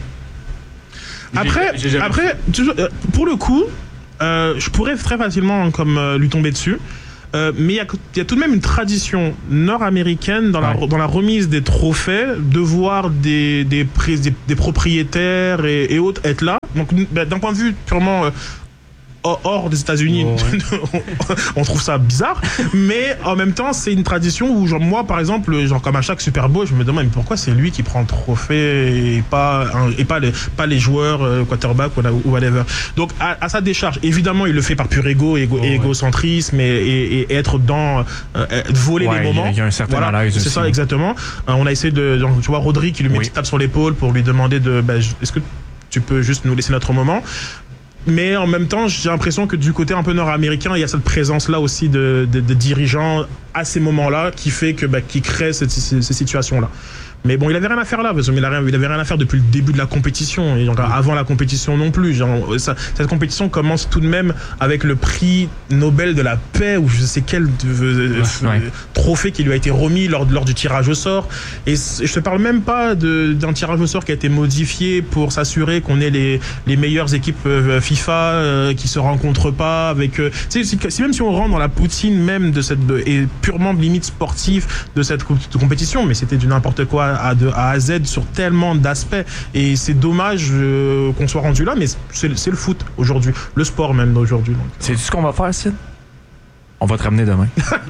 Après, j'ai, j'ai après toujours, euh, pour le coup, euh, je pourrais très facilement comme euh, lui tomber dessus. Euh, mais il y, y a tout de même une tradition nord-américaine dans, ouais. la, dans la remise des trophées de voir des, des, des, des propriétaires et, et autres être là. Donc, bah, d'un point de vue purement euh, hors des États-Unis, oh, ouais. on trouve ça bizarre, mais en même temps, c'est une tradition où, genre, moi, par exemple, genre, comme à chaque Super Bowl, je me demande mais pourquoi c'est lui qui prend le trophée et pas, un, et pas, les, pas les joueurs, euh, quarterback ou, ou whatever. Donc, à, à sa décharge, évidemment, il le fait par pur ego, égo, oh, égocentrisme et, et, et être dans, euh, voler ouais, les moments. Il y a un certain voilà, malaise c'est aussi. ça, exactement. Euh, on a essayé de, donc, tu vois, Rodri qui lui met oui. une petite tape sur l'épaule pour lui demander de, bah, est-ce que tu peux juste nous laisser notre moment? Mais en même temps, j'ai l'impression que du côté un peu nord-américain, il y a cette présence-là aussi de, de, de dirigeants à ces moments-là qui fait que, bah, qui crée cette, ces, ces situations-là. Mais bon, il avait rien à faire là, parce qu'il avait rien, il avait rien à faire depuis le début de la compétition, et donc avant la compétition non plus. Genre, ça, cette compétition commence tout de même avec le prix Nobel de la paix, ou je sais quel euh, ouais. trophée qui lui a été remis lors, lors du tirage au sort. Et je te parle même pas de, d'un tirage au sort qui a été modifié pour s'assurer qu'on ait les, les meilleures équipes euh, FIFA euh, qui se rencontrent pas avec. Euh, tu sais, si, même si on rentre dans la poutine même de cette de, et purement de limite sportive de cette de compétition, mais c'était du n'importe quoi. À, de A à Z sur tellement d'aspects, et c'est dommage euh, qu'on soit rendu là, mais c'est, c'est le foot aujourd'hui, le sport même d'aujourd'hui. C'est ce qu'on va faire, Sid? On va te ramener demain.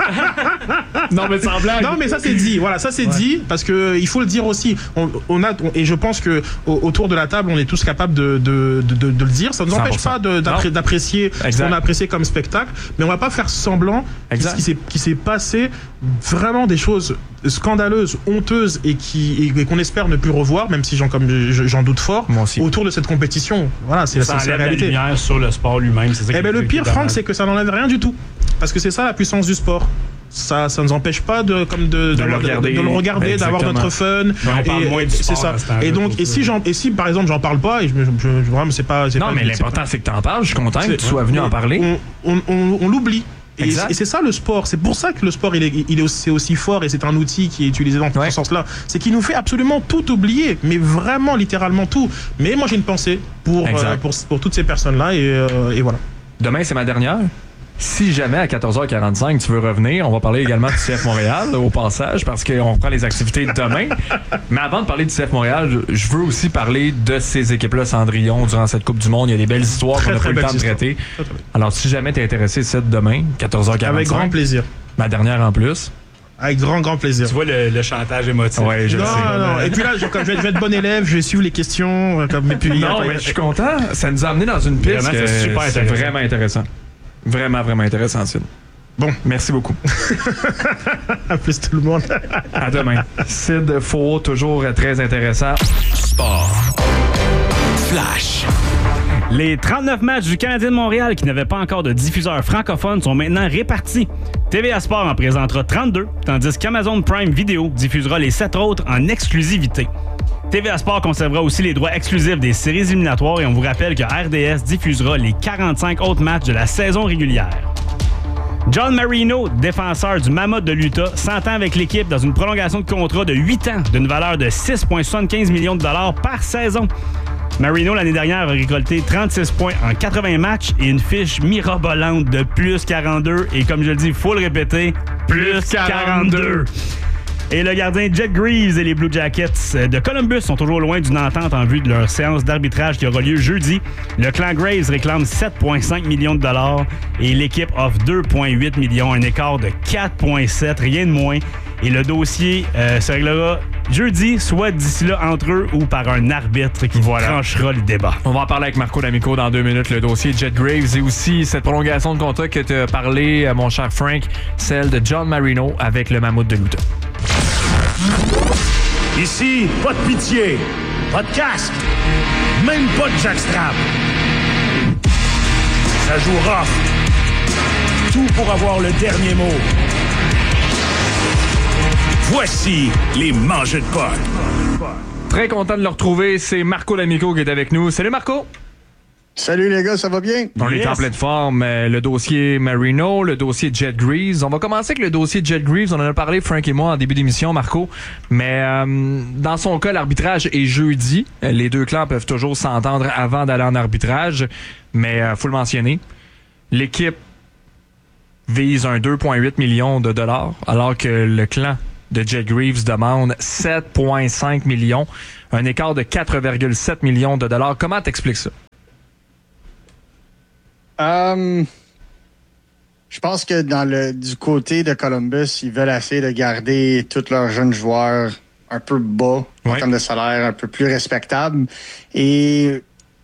non mais sans blague. Non mais ça c'est dit. Voilà, ça c'est ouais. dit parce que il faut le dire aussi. On, on a on, et je pense que au, autour de la table, on est tous capables de de, de, de, de le dire. Ça ne nous empêche pas de, d'appré- d'apprécier exact. ce qu'on a apprécié comme spectacle, mais on va pas faire semblant exact. qui s'est qui s'est passé vraiment des choses scandaleuses, honteuses et qui et, et qu'on espère ne plus revoir, même si j'en comme j'en doute fort. Moi aussi. Autour de cette compétition. Voilà, c'est, ça c'est, c'est la réalité. La lumière sur le sport lui-même. C'est ça. Eh ben le pire, Franck, c'est que ça n'enlève rien du tout. Parce que c'est ça la puissance du sport. Ça, ça nous empêche pas de, comme de, de, de, le, regarder, de, de le regarder, exactement. D'avoir notre fun. On parle moins du sport. C'est ça. Et donc, et si j'en, et si par exemple j'en parle pas, et je, je, je vraiment c'est pas. C'est non, pas, mais l'important c'est que t'en parles. Je suis content que tu sois venu en parler. On, on, on, on l'oublie. Et, et c'est ça le sport. C'est pour ça que le sport il est, il est aussi, aussi fort, et c'est un outil qui est utilisé dans ouais. ce sens-là. C'est qu'il nous fait absolument tout oublier, mais vraiment littéralement tout. Mais moi j'ai une pensée pour euh, pour, pour toutes ces personnes-là, et, euh, et voilà. Demain c'est ma dernière. Si jamais à quatorze heures quarante-cinq tu veux revenir, on va parler également du C F Montréal au passage, parce qu'on reprend les activités de demain. Mais avant de parler du C F Montréal, je veux aussi parler de ces équipes-là Cendrillon durant cette Coupe du Monde. Il y a des belles histoires très, qu'on n'a pas eu le temps de traiter. Très, très Alors si jamais tu es intéressé, c'est demain, quatorze heures quarante-cinq. Avec grand plaisir. Ma dernière en plus. Avec grand, grand plaisir. Tu vois le, le chantage émotif. Ouais, je non, le sais. Non, non. Et puis là, je, je, vais, je vais être bon élève, je vais suivre les questions. Comme, et puis, non, après, mais je suis content. Ça nous a amené dans une piste. Vraiment, que c'est super c'est intéressant. vraiment intéressant. Vraiment, vraiment intéressant, Sid. Bon. Merci beaucoup. À plus tout le monde. À demain. Sid Faux, toujours très intéressant. Sport. Flash. Les trente-neuf matchs du Canadien de Montréal qui n'avaient pas encore de diffuseur francophone sont maintenant répartis. T V A Sport en présentera trente-deux, tandis qu'Amazon Prime Video diffusera les sept autres en exclusivité. T V A Sport conservera aussi les droits exclusifs des séries éliminatoires, et on vous rappelle que R D S diffusera les quarante-cinq autres matchs de la saison régulière. John Marino, défenseur du Mammoth de l'Utah, s'entend avec l'équipe dans une prolongation de contrat de huit ans d'une valeur de six virgule soixante-quinze millions de dollars par saison. Marino, l'année dernière, a récolté trente-six points en quatre-vingts matchs et une fiche mirobolante de plus quarante-deux. Et comme je le dis, il faut le répéter, plus quarante-deux. Et le gardien Jet Greaves et les Blue Jackets de Columbus sont toujours loin d'une entente en vue de leur séance d'arbitrage qui aura lieu jeudi. Le clan Graves réclame sept virgule cinq millions de dollars et l'équipe offre deux virgule huit millions, un écart de quatre virgule sept, rien de moins. Et le dossier euh, se réglera jeudi, soit d'ici là entre eux ou par un arbitre qui voilà. tranchera le débat. On va en parler avec Marco D'Amico dans deux minutes, le dossier Jet Graves et aussi cette prolongation de contrat que tu as parlé, mon cher Frank, celle de John Marino avec le Mammoth de l'Utah. Ici, pas de pitié. pas de casque, même pas de jackstrap. Ça joue rough. Tout pour avoir le dernier mot. Voici les mangeux de potes. Très content de le retrouver. C'est Marco D'Amico qui est avec nous. Salut Marco! Salut les gars, ça va bien? On yes. est en pleine forme. Euh, le dossier Marino, le dossier Jet Greaves. On va commencer avec le dossier Jet Greaves. On en a parlé, Frank et moi, en début d'émission, Marco. Mais euh, dans son cas, l'arbitrage est jeudi. Les deux clans peuvent toujours s'entendre avant d'aller en arbitrage. Mais il euh, faut le mentionner. L'équipe vise un deux virgule huit millions de dollars, alors que le clan de Jet Greaves demande sept virgule cinq millions. Un écart de quatre virgule sept millions de dollars. Comment t'expliques ça? Um, je pense que dans le du côté de Columbus, ils veulent essayer de garder tous leurs jeunes joueurs un peu bas ouais. en termes de salaire, un peu plus respectable. Et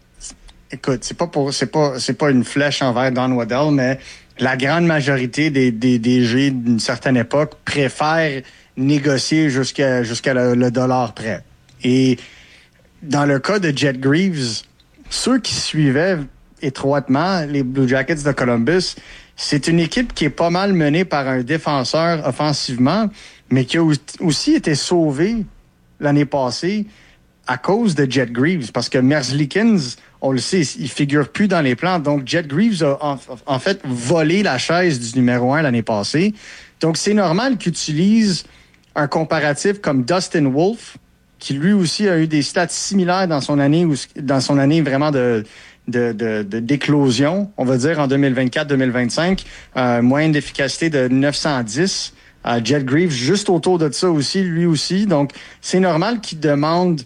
écoute, c'est pas pour c'est pas c'est pas une flèche envers Don Waddell, mais la grande majorité des des D G d'une certaine époque préfèrent négocier jusqu'à jusqu'à le, le dollar près. Et dans le cas de Jet Greaves, ceux qui suivaient étroitement les Blue Jackets de Columbus, c'est une équipe qui est pas mal menée par un défenseur offensivement, mais qui a aussi été sauvée l'année passée à cause de Jet Greaves, parce que Merzlikins, on le sait, il figure plus dans les plans. Donc Jet Greaves a en, en fait volé la chaise du numéro un l'année passée. Donc c'est normal qu'il utilise un comparatif comme Dustin Wolf, qui lui aussi a eu des stats similaires dans son année, dans son année vraiment de De, de, de, d'éclosion, on va dire, en deux mille vingt-quatre deux mille vingt-cinq. Euh, moyenne d'efficacité de neuf cent dix. Euh, Jet Greaves, juste autour de ça aussi, lui aussi. Donc, c'est normal qu'il demande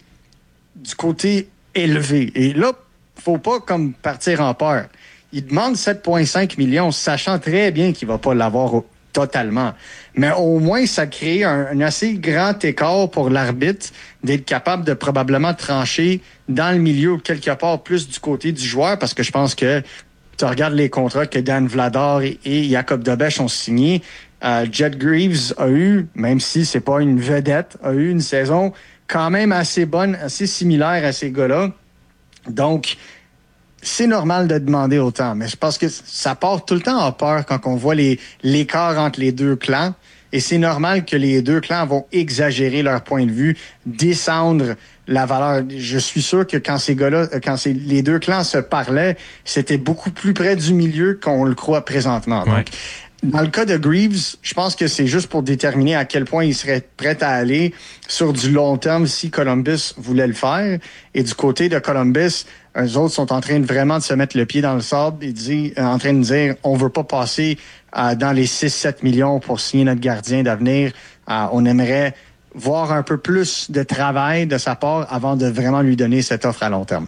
du côté élevé. Et là, faut pas comme partir en peur. Il demande sept virgule cinq millions, sachant très bien qu'il va pas l'avoir au, totalement. Mais au moins, ça crée un, un assez grand écart pour l'arbitre d'être capable de probablement trancher dans le milieu quelque part plus du côté du joueur, parce que je pense que tu regardes les contrats que Dan Vladar et, et Jacob Dobeš ont signés. Euh, Jet Greaves a eu, même si c'est pas une vedette, a eu une saison quand même assez bonne, assez similaire à ces gars-là. Donc, c'est normal de demander autant, mais je pense que ça part tout le temps en peur quand on voit les, l'écart entre les deux clans. Et c'est normal que les deux clans vont exagérer leur point de vue, descendre la valeur. Je suis sûr que quand ces gars-là, quand ces, les deux clans se parlaient, c'était beaucoup plus près du milieu qu'on le croit présentement. Ouais. Donc, dans le cas de Greaves, je pense que c'est juste pour déterminer à quel point il serait prêt à aller sur du long terme si Columbus voulait le faire. Et du côté de Columbus, eux autres sont en train de vraiment de se mettre le pied dans le sable et dire, en train de dire on veut pas passer euh, dans les six sept millions pour signer notre gardien d'avenir. Euh, on aimerait voir un peu plus de travail de sa part avant de vraiment lui donner cette offre à long terme.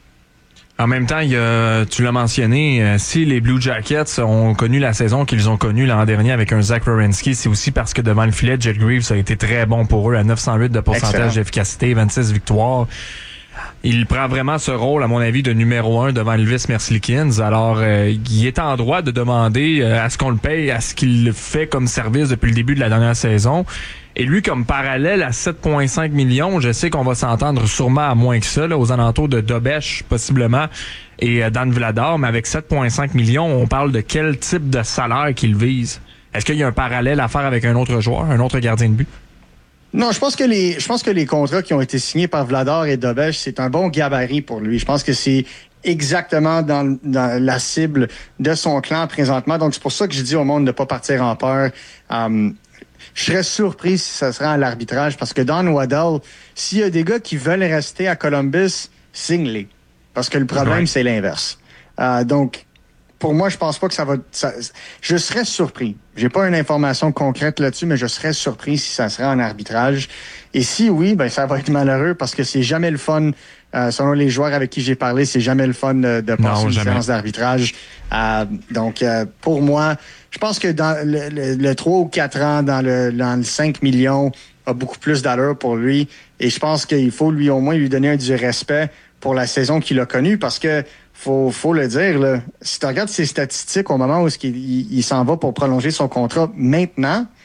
En même temps, il y a, tu l'as mentionné, euh, si les Blue Jackets ont connu la saison qu'ils ont connue l'an dernier avec un Zach Werenski, c'est aussi parce que devant le filet, Jet Greaves a été très bon pour eux à neuf cent huit de pourcentage Excellent. D'efficacité, vingt-six victoires. Il prend vraiment ce rôle, à mon avis, de numéro un devant Elvis Merzlikins. Alors, euh, il est en droit de demander euh, à ce qu'on le paye, à ce qu'il fait comme service depuis le début de la dernière saison. Et lui, comme parallèle à sept virgule cinq millions, je sais qu'on va s'entendre sûrement à moins que ça, là, aux alentours de Dobeš, possiblement, et euh, Dan Vladar, mais avec sept virgule cinq millions, on parle de quel type de salaire qu'il vise? Est-ce qu'il y a un parallèle à faire avec un autre joueur, un autre gardien de but? Non, je pense que les, je pense que les contrats qui ont été signés par Vladar et Dobeš, c'est un bon gabarit pour lui. Je pense que c'est exactement dans, dans la cible de son clan présentement. Donc, c'est pour ça que je dis au monde de ne pas partir en peur. Um, je serais surpris si ça serait à l'arbitrage parce que Don Waddell, s'il y a des gars qui veulent rester à Columbus, signe-les. Parce que le problème, ouais. c'est l'inverse. Uh, donc, pour moi, je pense pas que ça va... Ça, je serais surpris. J'ai pas une information concrète là-dessus, mais je serais surpris si ça serait en arbitrage. Et si oui, ben ça va être malheureux parce que c'est jamais le fun. Euh, selon les joueurs avec qui j'ai parlé, c'est jamais le fun de, de passer non, une jamais. séance d'arbitrage. Euh, donc, euh, pour moi, je pense que dans le, le, le trois ou quatre ans, dans le, dans le cinq millions, a beaucoup plus d'allure pour lui. Et je pense qu'il faut lui au moins lui donner un du respect pour la saison qu'il a connue parce que Faut, faut le dire, là, si tu regardes ses statistiques au moment où il, il, il s'en va pour prolonger son contrat maintenant,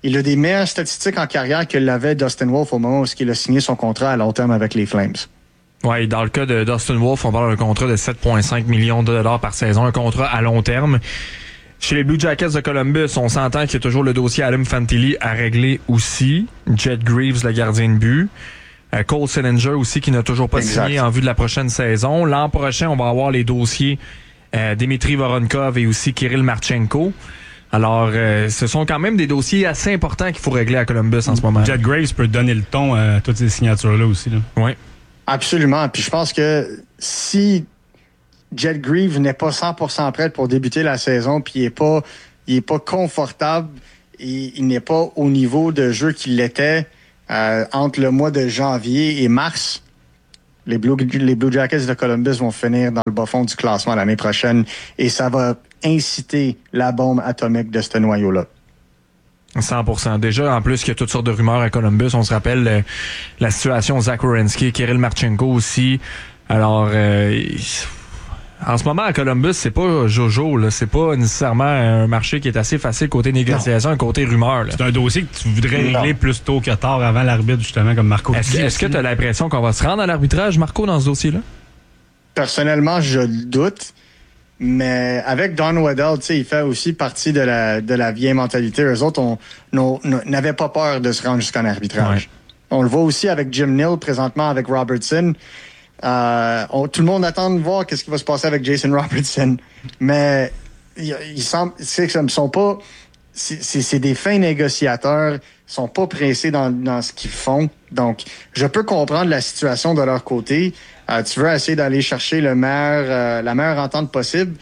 il a des meilleures statistiques en carrière que l'avait Dustin Wolf au moment où il a signé son contrat à long terme avec les Flames. Oui, dans le cas de Dustin Wolf, on parle d'un contrat de sept virgule cinq millions de dollars par saison, un contrat à long terme. Chez les Blue Jackets de Columbus, on s'entend qu'il y a toujours le dossier Adam Fantilli à régler aussi. Jet Greaves, le gardien de but. Euh, Cole Sillinger aussi, qui n'a toujours pas exact. signé en vue de la prochaine saison. L'an prochain, on va avoir les dossiers euh, Dimitri Voronkov et aussi Kirill Marchenko. Alors, euh, ce sont quand même des dossiers assez importants qu'il faut régler à Columbus en ce moment. Jet Graves peut donner le ton à toutes ces signatures-là aussi. Oui. Absolument. Puis je pense que si Jet Greaves n'est pas cent pour cent prêt pour débuter la saison, puis il est pas, il est pas confortable, et il n'est pas au niveau de jeu qu'il l'était euh, entre le mois de janvier et mars, les Blue, les Blue Jackets de Columbus vont finir dans le bas fond du classement l'année prochaine, et ça va inciter la bombe atomique de ce noyau-là. cent pour cent. Déjà, en plus, qu'il y a toutes sortes de rumeurs à Columbus. On se rappelle euh, la situation Zach Werenski, Kirill Marchenko aussi. Alors, euh, en ce moment, à Columbus, c'est pas Jojo, là. C'est pas nécessairement un marché qui est assez facile côté négociation, non. côté rumeur. Là. C'est un dossier que tu voudrais régler plus tôt que tard avant l'arbitre, justement, comme Marco. Est-ce, est-ce que tu as l'impression qu'on va se rendre à l'arbitrage, Marco, dans ce dossier-là? Personnellement, je doute. Mais avec Don Waddell, tu sais, il fait aussi partie de la, de la vieille mentalité. Eux autres, on, on, on n'avaient pas peur de se rendre jusqu'en arbitrage. Ouais. On le voit aussi avec Jim Nill, présentement avec Robertson. Euh, on, tout le monde attend de voir qu'est-ce qui va se passer avec Jason Robertson. Mais ils il semble, c'est que sont pas, c'est, c'est, c'est des fins négociateurs. Ils sont pas pressés dans, dans ce qu'ils font. Donc, je peux comprendre la situation de leur côté. Euh, tu veux essayer d'aller chercher le meilleur, euh, la meilleure entente possible.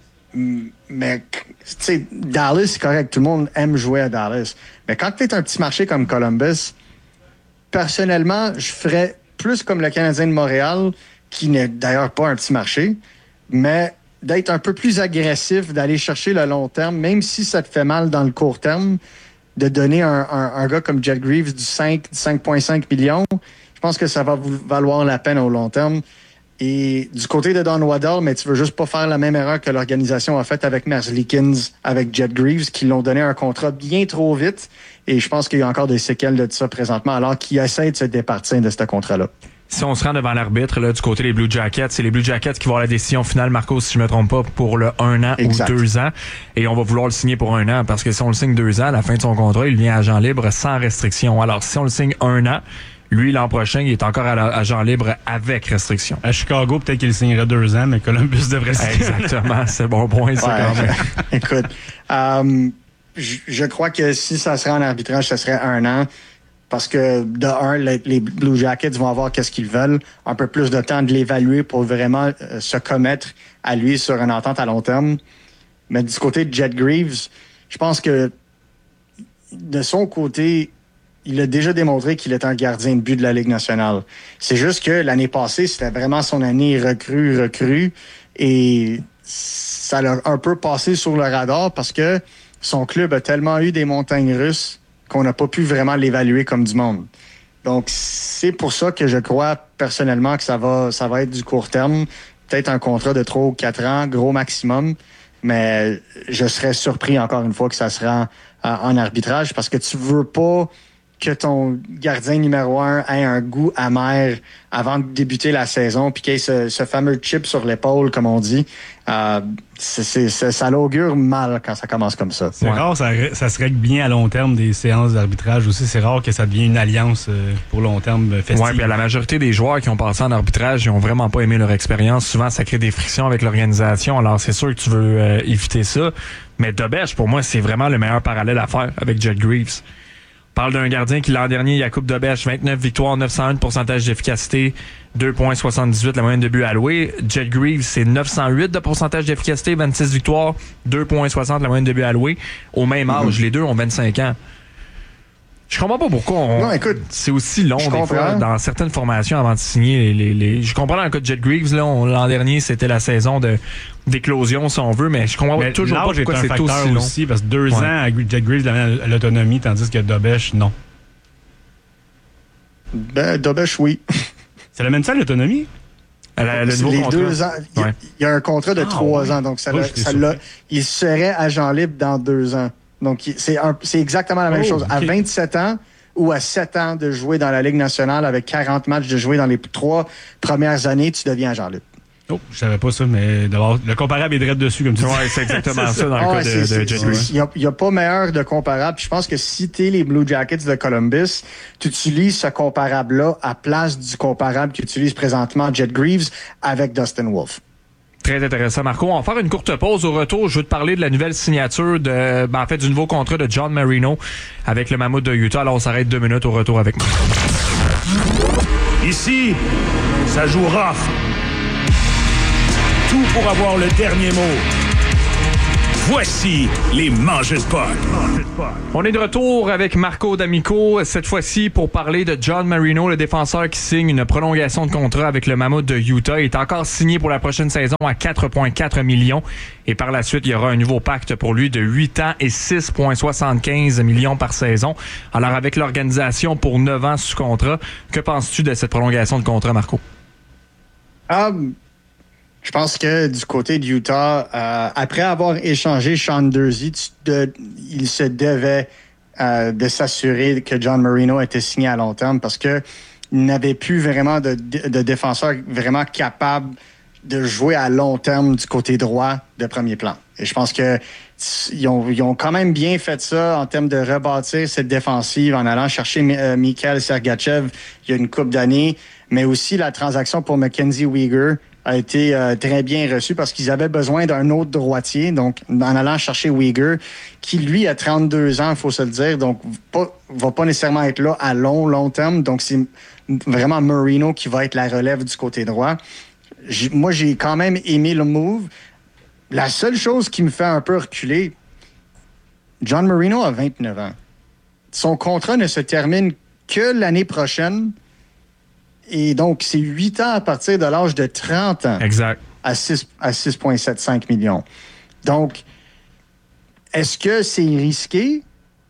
Mais, tu sais, Dallas, c'est correct. Tout le monde aime jouer à Dallas. Mais quand tu es un petit marché comme Columbus, personnellement, je ferais plus comme le Canadien de Montréal, qui n'est d'ailleurs pas un petit marché, mais d'être un peu plus agressif, d'aller chercher le long terme, même si ça te fait mal dans le court terme, de donner un, un, un gars comme Jet Greaves du cinq virgule cinq millions. Je pense que ça va vous valoir la peine au long terme. Et du côté de Don Waddell, mais tu veux juste pas faire la même erreur que l'organisation a faite avec Merzlikins, avec Jet Greaves, qui l'ont donné un contrat bien trop vite. Et je pense qu'il y a encore des séquelles de ça présentement, alors qu'ils essaient de se départir de ce contrat-là. Si on se rend devant l'arbitre, là, du côté des Blue Jackets, c'est les Blue Jackets qui vont avoir la décision finale, Marco, si je me trompe pas, pour le un an exact. Ou deux ans. Et on va vouloir le signer pour un an, parce que si on le signe deux ans, à la fin de son contrat, il vient agent libre sans restriction. Alors, si on le signe un an, lui, l'an prochain, il est encore agent libre avec restriction. À Chicago, peut-être qu'il signerait deux ans, mais Columbus devrait signer. Exactement, c'est bon point, ça, ouais. Quand même. Écoute, euh, je, je crois que si ça serait en arbitrage, ça serait un an. Parce que, de un, les, les Blue Jackets vont avoir qu'est-ce qu'ils veulent, un peu plus de temps de l'évaluer pour vraiment euh, se commettre à lui sur une entente à long terme. Mais du côté de Jet Greaves, je pense que de son côté, il a déjà démontré qu'il est un gardien de but de la Ligue nationale. C'est juste que l'année passée, c'était vraiment son année recrue, recrue, et ça l'a un peu passé sur le radar parce que son club a tellement eu des montagnes russes qu'on n'a pas pu vraiment l'évaluer comme du monde. Donc, c'est pour ça que je crois personnellement que ça va, ça va être du court terme, peut-être un contrat de trois ou quatre ans, gros maximum, mais je serais surpris encore une fois que ça se rend en arbitrage parce que tu veux pas que ton gardien numéro un ait un goût amer avant de débuter la saison, puis qu'il y ait ce, ce fameux chip sur l'épaule, comme on dit. Euh, c'est, c'est, c'est, ça l'augure mal quand ça commence comme ça. C'est ouais. rare, ça, ça se règle bien à long terme des séances d'arbitrage aussi. C'est rare que ça devienne une alliance euh, pour long terme festive. Oui, puis la majorité des joueurs qui ont passé en arbitrage, ils ont vraiment pas aimé leur expérience. Souvent, ça crée des frictions avec l'organisation. Alors, c'est sûr que tu veux euh, éviter ça. Mais Dobech, pour moi, c'est vraiment le meilleur parallèle à faire avec Jet Greaves. On parle d'un gardien qui, l'an dernier, il a Coupe Dobech, vingt-neuf victoires, neuf cent un de pourcentage d'efficacité, deux virgule soixante-dix-huit la moyenne de buts alloués. Jet Greaves, c'est neuf cent huit de pourcentage d'efficacité, vingt-six victoires, deux virgule soixante la moyenne de buts alloués. Au même âge, mm-hmm. les deux ont vingt-cinq ans. Je comprends pas pourquoi on... Non, écoute, c'est aussi long des fois dans certaines formations avant de signer les... les, les... Je comprends dans le cas de Jet Greaves, là, on, l'an dernier, c'était la saison de d'éclosion, si on veut, mais je comprends mais toujours pas pourquoi c'est aussi long. Aussi, parce que deux ouais. ans à Jet Greaves à l'autonomie, tandis que Dobech, non. Ben, Dobech, oui. Ça l'amène ça à l'autonomie? Le, le nouveau les contrat. Deux ans, il, ouais. y a un contrat de ah, trois ouais. ans, donc ça, oh, l'a, ça l'a, il serait agent libre dans deux ans. Donc, c'est, un, c'est exactement la même oh, chose. Okay. À vingt-sept ans ou à sept ans de jouer dans la Ligue nationale avec quarante matchs de jouer dans les trois premières années, tu deviens Jean-Luc. Oh, je savais pas ça, mais d'abord, le comparable est direct dessus, comme tu dis. Oui, c'est exactement ça, ça dans Ah, le cas de, c'est, de Jet Greaves. Il n'y a, a pas meilleur de comparable. Puis je pense que si tu es les Blue Jackets de Columbus, tu utilises ce comparable-là à place du comparable qu'utilise présentement Jet Greaves avec Dustin Wolf. Très intéressant, Marco. On va faire une courte pause. Au retour, je veux te parler de la nouvelle signature, de, ben, en fait, du nouveau contrat de John Marino avec le Mammouth de Utah. Alors, on s'arrête deux minutes. Au retour avec nous. Ici, ça joue rough. Tout pour avoir le dernier mot. Voici les Mangeurs de Puck. On est de retour avec Marco D'Amico, cette fois-ci pour parler de John Marino, le défenseur qui signe une prolongation de contrat avec le Mammouth de Utah. Il est encore signé pour la prochaine saison à quatre virgule quatre millions. Et par la suite, il y aura un nouveau pacte pour lui de huit ans et six virgule soixante-quinze millions par saison. Alors, avec l'organisation pour neuf ans sous contrat, que penses-tu de cette prolongation de contrat, Marco? Um... Je pense que du côté de Utah, euh, après avoir échangé Sean Durzi, de, il se devait euh, de s'assurer que John Marino était signé à long terme parce que il n'avait plus vraiment de, de défenseur vraiment capable de jouer à long terme du côté droit de premier plan. Et je pense que ils ont, ils ont quand même bien fait ça en termes de rebâtir cette défensive en allant chercher euh, Mikhail Sergachev il y a une couple d'années, mais aussi la transaction pour Mackenzie Weegar a été euh, très bien reçu parce qu'ils avaient besoin d'un autre droitier, donc en allant chercher Weegar, qui lui a trente-deux ans, il faut se le dire, donc pas, va pas nécessairement être là à long, long terme, donc c'est vraiment Marino qui va être la relève du côté droit. J'ai, moi, j'ai quand même aimé le move. La seule chose qui me fait un peu reculer, John Marino a vingt-neuf ans. Son contrat ne se termine que l'année prochaine. Et donc, c'est huit ans à partir de l'âge de trente ans. Exact. À six virgule soixante-quinze millions. Donc, est-ce que c'est risqué?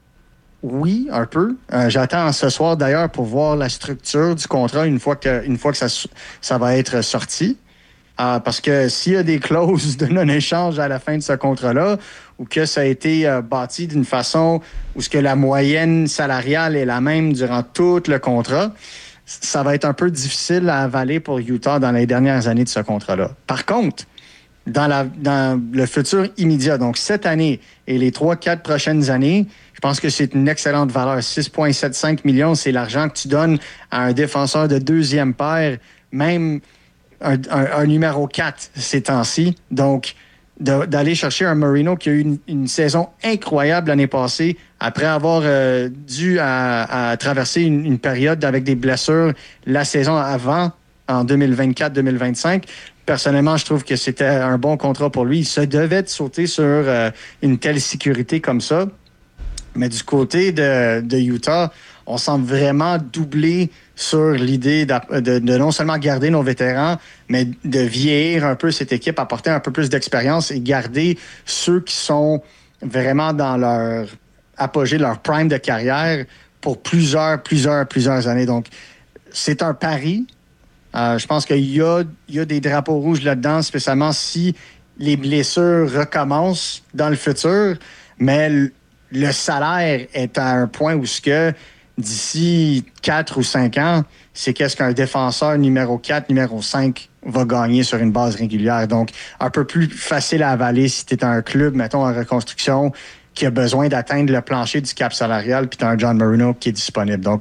Oui, un peu. Euh, j'attends ce soir, d'ailleurs, pour voir la structure du contrat une fois que, une fois que ça, ça va être sorti. Euh, parce que s'il y a des clauses de non-échange à la fin de ce contrat-là, ou que ça a été euh, bâti d'une façon où ce que la moyenne salariale est la même durant tout le contrat, ça va être un peu difficile à avaler pour Utah dans les dernières années de ce contrat-là. Par contre, dans, la, dans le futur immédiat, donc cette année et les trois, quatre prochaines années, je pense que c'est une excellente valeur. six virgule soixante-quinze millions, c'est l'argent que tu donnes à un défenseur de deuxième paire, même un, un, un numéro quatre ces temps-ci. Donc, de, d'aller chercher un Marino qui a eu une, une saison incroyable l'année passée, après avoir euh, dû à, à traverser une, une période avec des blessures la saison avant, en deux mille vingt-quatre deux mille vingt-cinq. Personnellement, je trouve que c'était un bon contrat pour lui. Il se devait de sauter sur euh, une telle sécurité comme ça. Mais du côté de, de Utah, on semble vraiment doubler sur l'idée de, de, de non seulement garder nos vétérans, mais de vieillir un peu cette équipe, apporter un peu plus d'expérience et garder ceux qui sont vraiment dans leur apogée, leur prime de carrière pour plusieurs, plusieurs, plusieurs années. Donc, c'est un pari. Euh, je pense qu'il y a, il y a des drapeaux rouges là-dedans, spécialement si les blessures recommencent dans le futur, mais le, le salaire est à un point où ce que d'ici quatre ou cinq ans, c'est qu'est-ce qu'un défenseur numéro quatre, numéro cinq va gagner sur une base régulière. Donc, un peu plus facile à avaler si tu es un club, mettons, en reconstruction, qui a besoin d'atteindre le plancher du cap salarial, puis tu as un John Marino qui est disponible. Donc,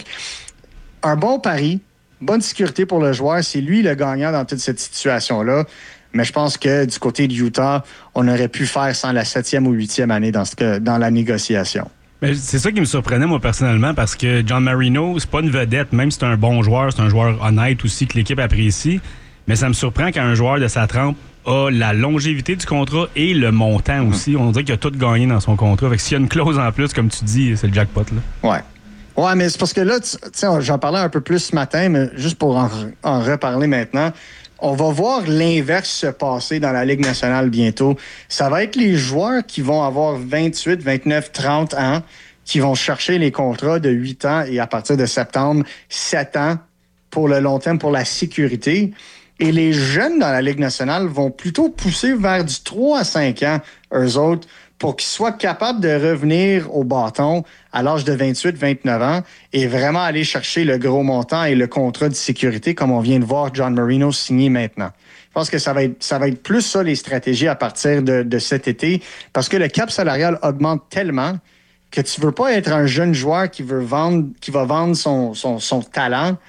un bon pari, bonne sécurité pour le joueur. C'est lui le gagnant dans toute cette situation-là. Mais je pense que du côté de Utah, on aurait pu faire sans la septième ou huitième année dans, ce, dans la négociation. Mais c'est ça qui me surprenait, moi, personnellement, parce que John Marino, c'est pas une vedette, même si c'est un bon joueur, c'est un joueur honnête aussi que l'équipe apprécie. Mais ça me surprend qu'un joueur de sa trempe a la longévité du contrat et le montant mmh. aussi. On dirait qu'il a tout gagné dans son contrat. Fait que s'il y a une clause en plus, comme tu dis, c'est le jackpot, là. Ouais. Ouais, mais c'est parce que là, tu sais, j'en parlais un peu plus ce matin, mais juste pour en, en reparler maintenant, on va voir l'inverse se passer dans la Ligue nationale bientôt. Ça va être les joueurs qui vont avoir vingt-huit, vingt-neuf, trente ans, qui vont chercher les contrats de huit ans et à partir de septembre, sept ans pour le long terme, pour la sécurité. Et les jeunes dans la Ligue nationale vont plutôt pousser vers du trois à cinq ans, eux autres, pour qu'il soit capable de revenir au bâton à l'âge de vingt-huit vingt-neuf ans et vraiment aller chercher le gros montant et le contrat de sécurité comme on vient de voir John Marino signer maintenant. Je pense que ça va être, ça va être plus ça les stratégies à partir de, de cet été parce que le cap salarial augmente tellement que tu veux pas être un jeune joueur qui veut vendre, qui va vendre son, son, son talent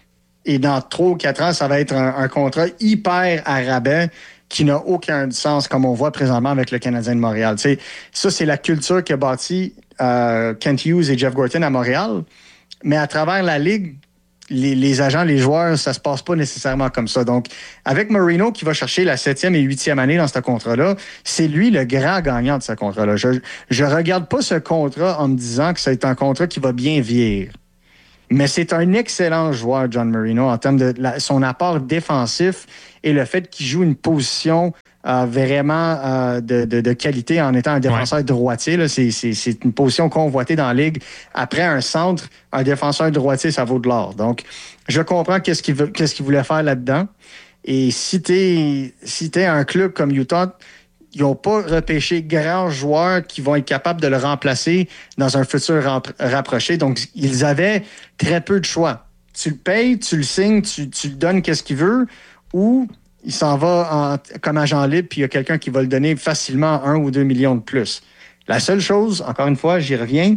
et dans trois ou quatre ans, ça va être un, un contrat hyper à rabais qui n'a aucun sens, comme on voit présentement avec le Canadien de Montréal. Tu sais, ça, c'est la culture qu'a bâti euh, Kent Hughes et Jeff Gorton à Montréal. Mais à travers la Ligue, les, les agents, les joueurs, ça se passe pas nécessairement comme ça. Donc, avec Marino qui va chercher la septième et huitième année dans ce contrat-là, c'est lui le grand gagnant de ce contrat-là. Je je regarde pas ce contrat en me disant que c'est un contrat qui va bien vieillir. Mais c'est un excellent joueur, John Marino, en termes de la, son apport défensif et le fait qu'il joue une position euh, vraiment euh, de, de, de qualité en étant un défenseur ouais. droitier. Là, c'est, c'est, c'est une position convoitée dans la Ligue. Après un centre, un défenseur droitier, ça vaut de l'or. Donc, je comprends qu'est-ce qu'il, veut, qu'est-ce qu'il voulait faire là-dedans. Et si t'es, si t'es un club comme Utah, ils n'ont pas repêché grands joueurs qui vont être capables de le remplacer dans un futur rap- rapproché. Donc, ils avaient très peu de choix. Tu le payes, tu le signes, tu, tu le donnes qu'est-ce qu'il veut, ou il s'en va en, comme agent libre, puis il y a quelqu'un qui va le donner facilement un ou deux millions de plus. La seule chose, encore une fois, j'y reviens,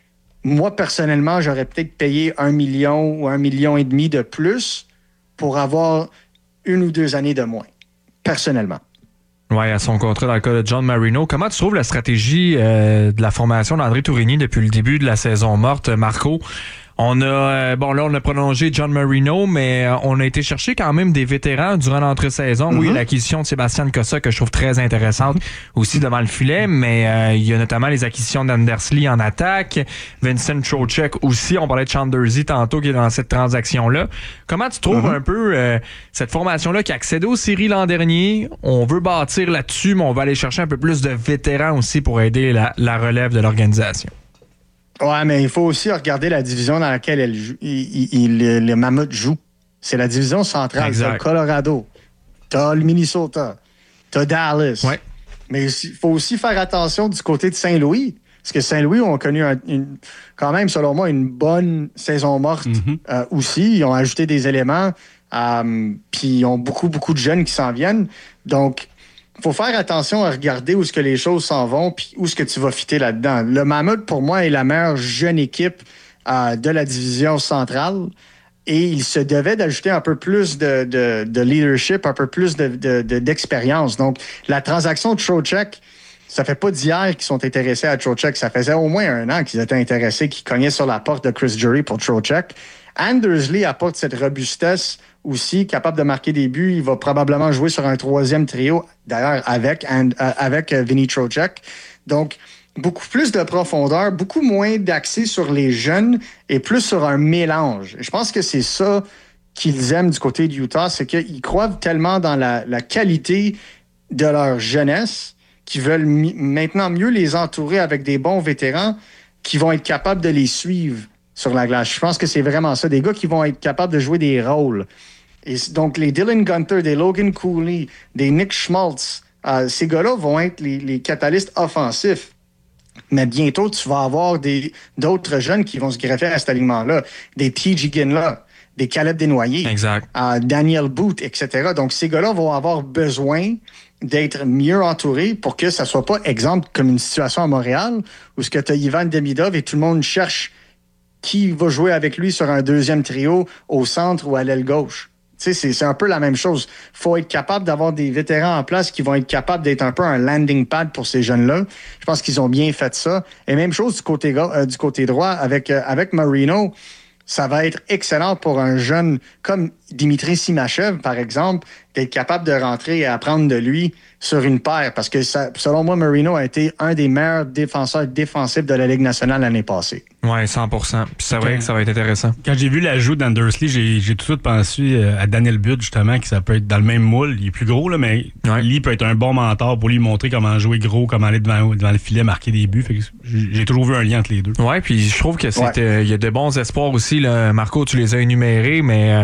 moi, personnellement, j'aurais peut-être payé un million ou un million et demi de plus pour avoir une ou deux années de moins, personnellement. Oui, à son contrat dans le cas de John Marino. Comment tu trouves la stratégie euh, de la formation d'André Tourigny depuis le début de la saison morte, Marco? On a, euh, bon là, on a prolongé John Marino, mais euh, on a été chercher quand même des vétérans durant l'entre-saison. Mm-hmm. Oui, l'acquisition de Sébastien Cossa, que je trouve très intéressante aussi devant le filet, mais euh, il y a notamment les acquisitions d'Anders Lee en attaque, Vincent Trocheck aussi. On parlait de Chandersy tantôt qui est dans cette transaction-là. Comment tu trouves mm-hmm. un peu euh, cette formation-là qui a accédé aux séries l'an dernier? On veut bâtir là-dessus, mais on va aller chercher un peu plus de vétérans aussi pour aider la, la relève de l'organisation. Ouais, mais il faut aussi regarder la division dans laquelle elle joue, il, il, le, le Mammouth joue. C'est la division centrale. Exact. T'as le Colorado, t'as le Minnesota, t'as Dallas. Ouais. Mais il faut aussi faire attention du côté de Saint-Louis. Parce que Saint-Louis ont connu un, une, quand même, selon moi, une bonne saison morte mm-hmm. euh, aussi. Ils ont ajouté des éléments. Euh, puis ils ont beaucoup, beaucoup de jeunes qui s'en viennent. Donc, il faut faire attention à regarder où est-ce que les choses s'en vont puis où est-ce que tu vas fitter là-dedans. Le Mammouth, pour moi, est la meilleure jeune équipe euh, de la division centrale et il se devait d'ajouter un peu plus de, de, de leadership, un peu plus de, de, de, d'expérience. Donc, la transaction de Trocheck, ça fait pas d'hier qu'ils sont intéressés à Trocheck. Ça faisait au moins un an qu'ils étaient intéressés, qu'ils cognaient sur la porte de Chris Drury pour Trocheck. Anders Lee apporte cette robustesse aussi, capable de marquer des buts. Il va probablement jouer sur un troisième trio, d'ailleurs, avec, and, euh, avec euh, Vinny Trocheck. Donc, beaucoup plus de profondeur, beaucoup moins d'accès sur les jeunes et plus sur un mélange. Je pense que c'est ça qu'ils aiment du côté de Utah, c'est qu'ils croient tellement dans la, la qualité de leur jeunesse qu'ils veulent mi- maintenant mieux les entourer avec des bons vétérans qui vont être capables de les suivre sur la glace. Je pense que c'est vraiment ça. Des gars qui vont être capables de jouer des rôles. Et donc, les Dylan Gunther, des Logan Cooley, des Nick Schmaltz, euh, ces gars-là vont être les, les catalystes offensifs. Mais bientôt, tu vas avoir des, d'autres jeunes qui vont se greffer à cet alignement-là. Des T J Ginla, des Caleb Desnoyers, exact. Euh, Daniel Booth, et cetera. Donc, ces gars-là vont avoir besoin d'être mieux entourés pour que ça soit pas, exemple, comme une situation à Montréal, où ce que tu as Ivan Demidov et tout le monde cherche qui va jouer avec lui sur un deuxième trio au centre ou à l'aile gauche. Tu sais, c'est, c'est un peu la même chose. Faut être capable d'avoir des vétérans en place qui vont être capables d'être un peu un landing pad pour ces jeunes-là. Je pense qu'ils ont bien fait ça. Et même chose du côté, euh, du côté droit avec, euh, avec Marino. Ça va être excellent pour un jeune comme Dimitri Simachev, par exemple, d'être capable de rentrer et apprendre de lui sur une paire. Parce que ça, selon moi, Marino a été un des meilleurs défenseurs défensifs de la Ligue nationale l'année passée. Oui, cent pour cent. Puis c'est vrai que ça va être intéressant. Quand j'ai vu l'ajout d'Anders Lee, j'ai, j'ai tout de suite pensé à Daniel Butt, justement, qui ça peut être dans le même moule. Il est plus gros, là, mais ouais. Lee peut être un bon mentor pour lui montrer comment jouer gros, comment aller devant, devant le filet, marquer des buts. Fait que j'ai toujours vu un lien entre les deux. Oui, puis je trouve que c'est, ouais. euh, y a de bons espoirs aussi. Là. Marco, tu les as énumérés, mais euh,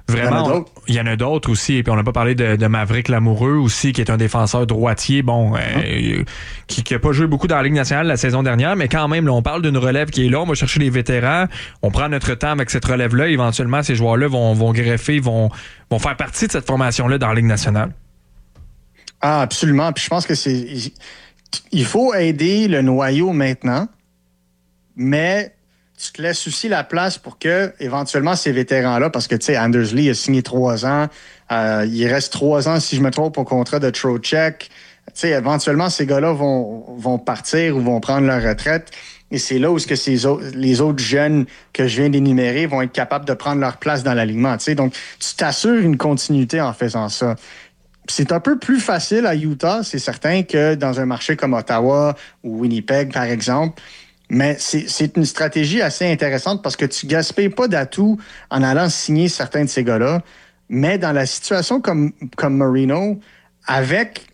vraiment, il y en a d'autres aussi. Et puis on n'a pas parlé de, de Maverick Lamoureux aussi, qui est un défenseur droitier, bon, euh, mm-hmm. qui n'a pas joué beaucoup dans la Ligue nationale la saison dernière, mais quand même, là, on parle d'une relève qui est là. On va chercher les vétérans. On prend notre temps avec cette relève-là. Éventuellement, ces joueurs-là vont, vont greffer, vont, vont faire partie de cette formation-là dans la Ligue nationale. Ah, absolument. Puis je pense que c'est... Il faut aider le noyau maintenant, mais tu te laisses aussi la place pour que, éventuellement, ces vétérans-là, parce que, tu sais, Andersley a signé trois ans, euh, il reste trois ans, si je me trompe, au contrat de Trocheck. Tu sais, éventuellement, ces gars-là vont, vont partir ou vont prendre leur retraite. Et c'est là où ce que ces autres, les autres jeunes que je viens d'énumérer vont être capables de prendre leur place dans l'alignement. Tu sais, donc, tu t'assures une continuité en faisant ça. C'est un peu plus facile à Utah, c'est certain, que dans un marché comme Ottawa ou Winnipeg, par exemple. Mais c'est, c'est une stratégie assez intéressante parce que tu gaspilles pas d'atouts en allant signer certains de ces gars-là. Mais dans la situation comme, comme Marino, avec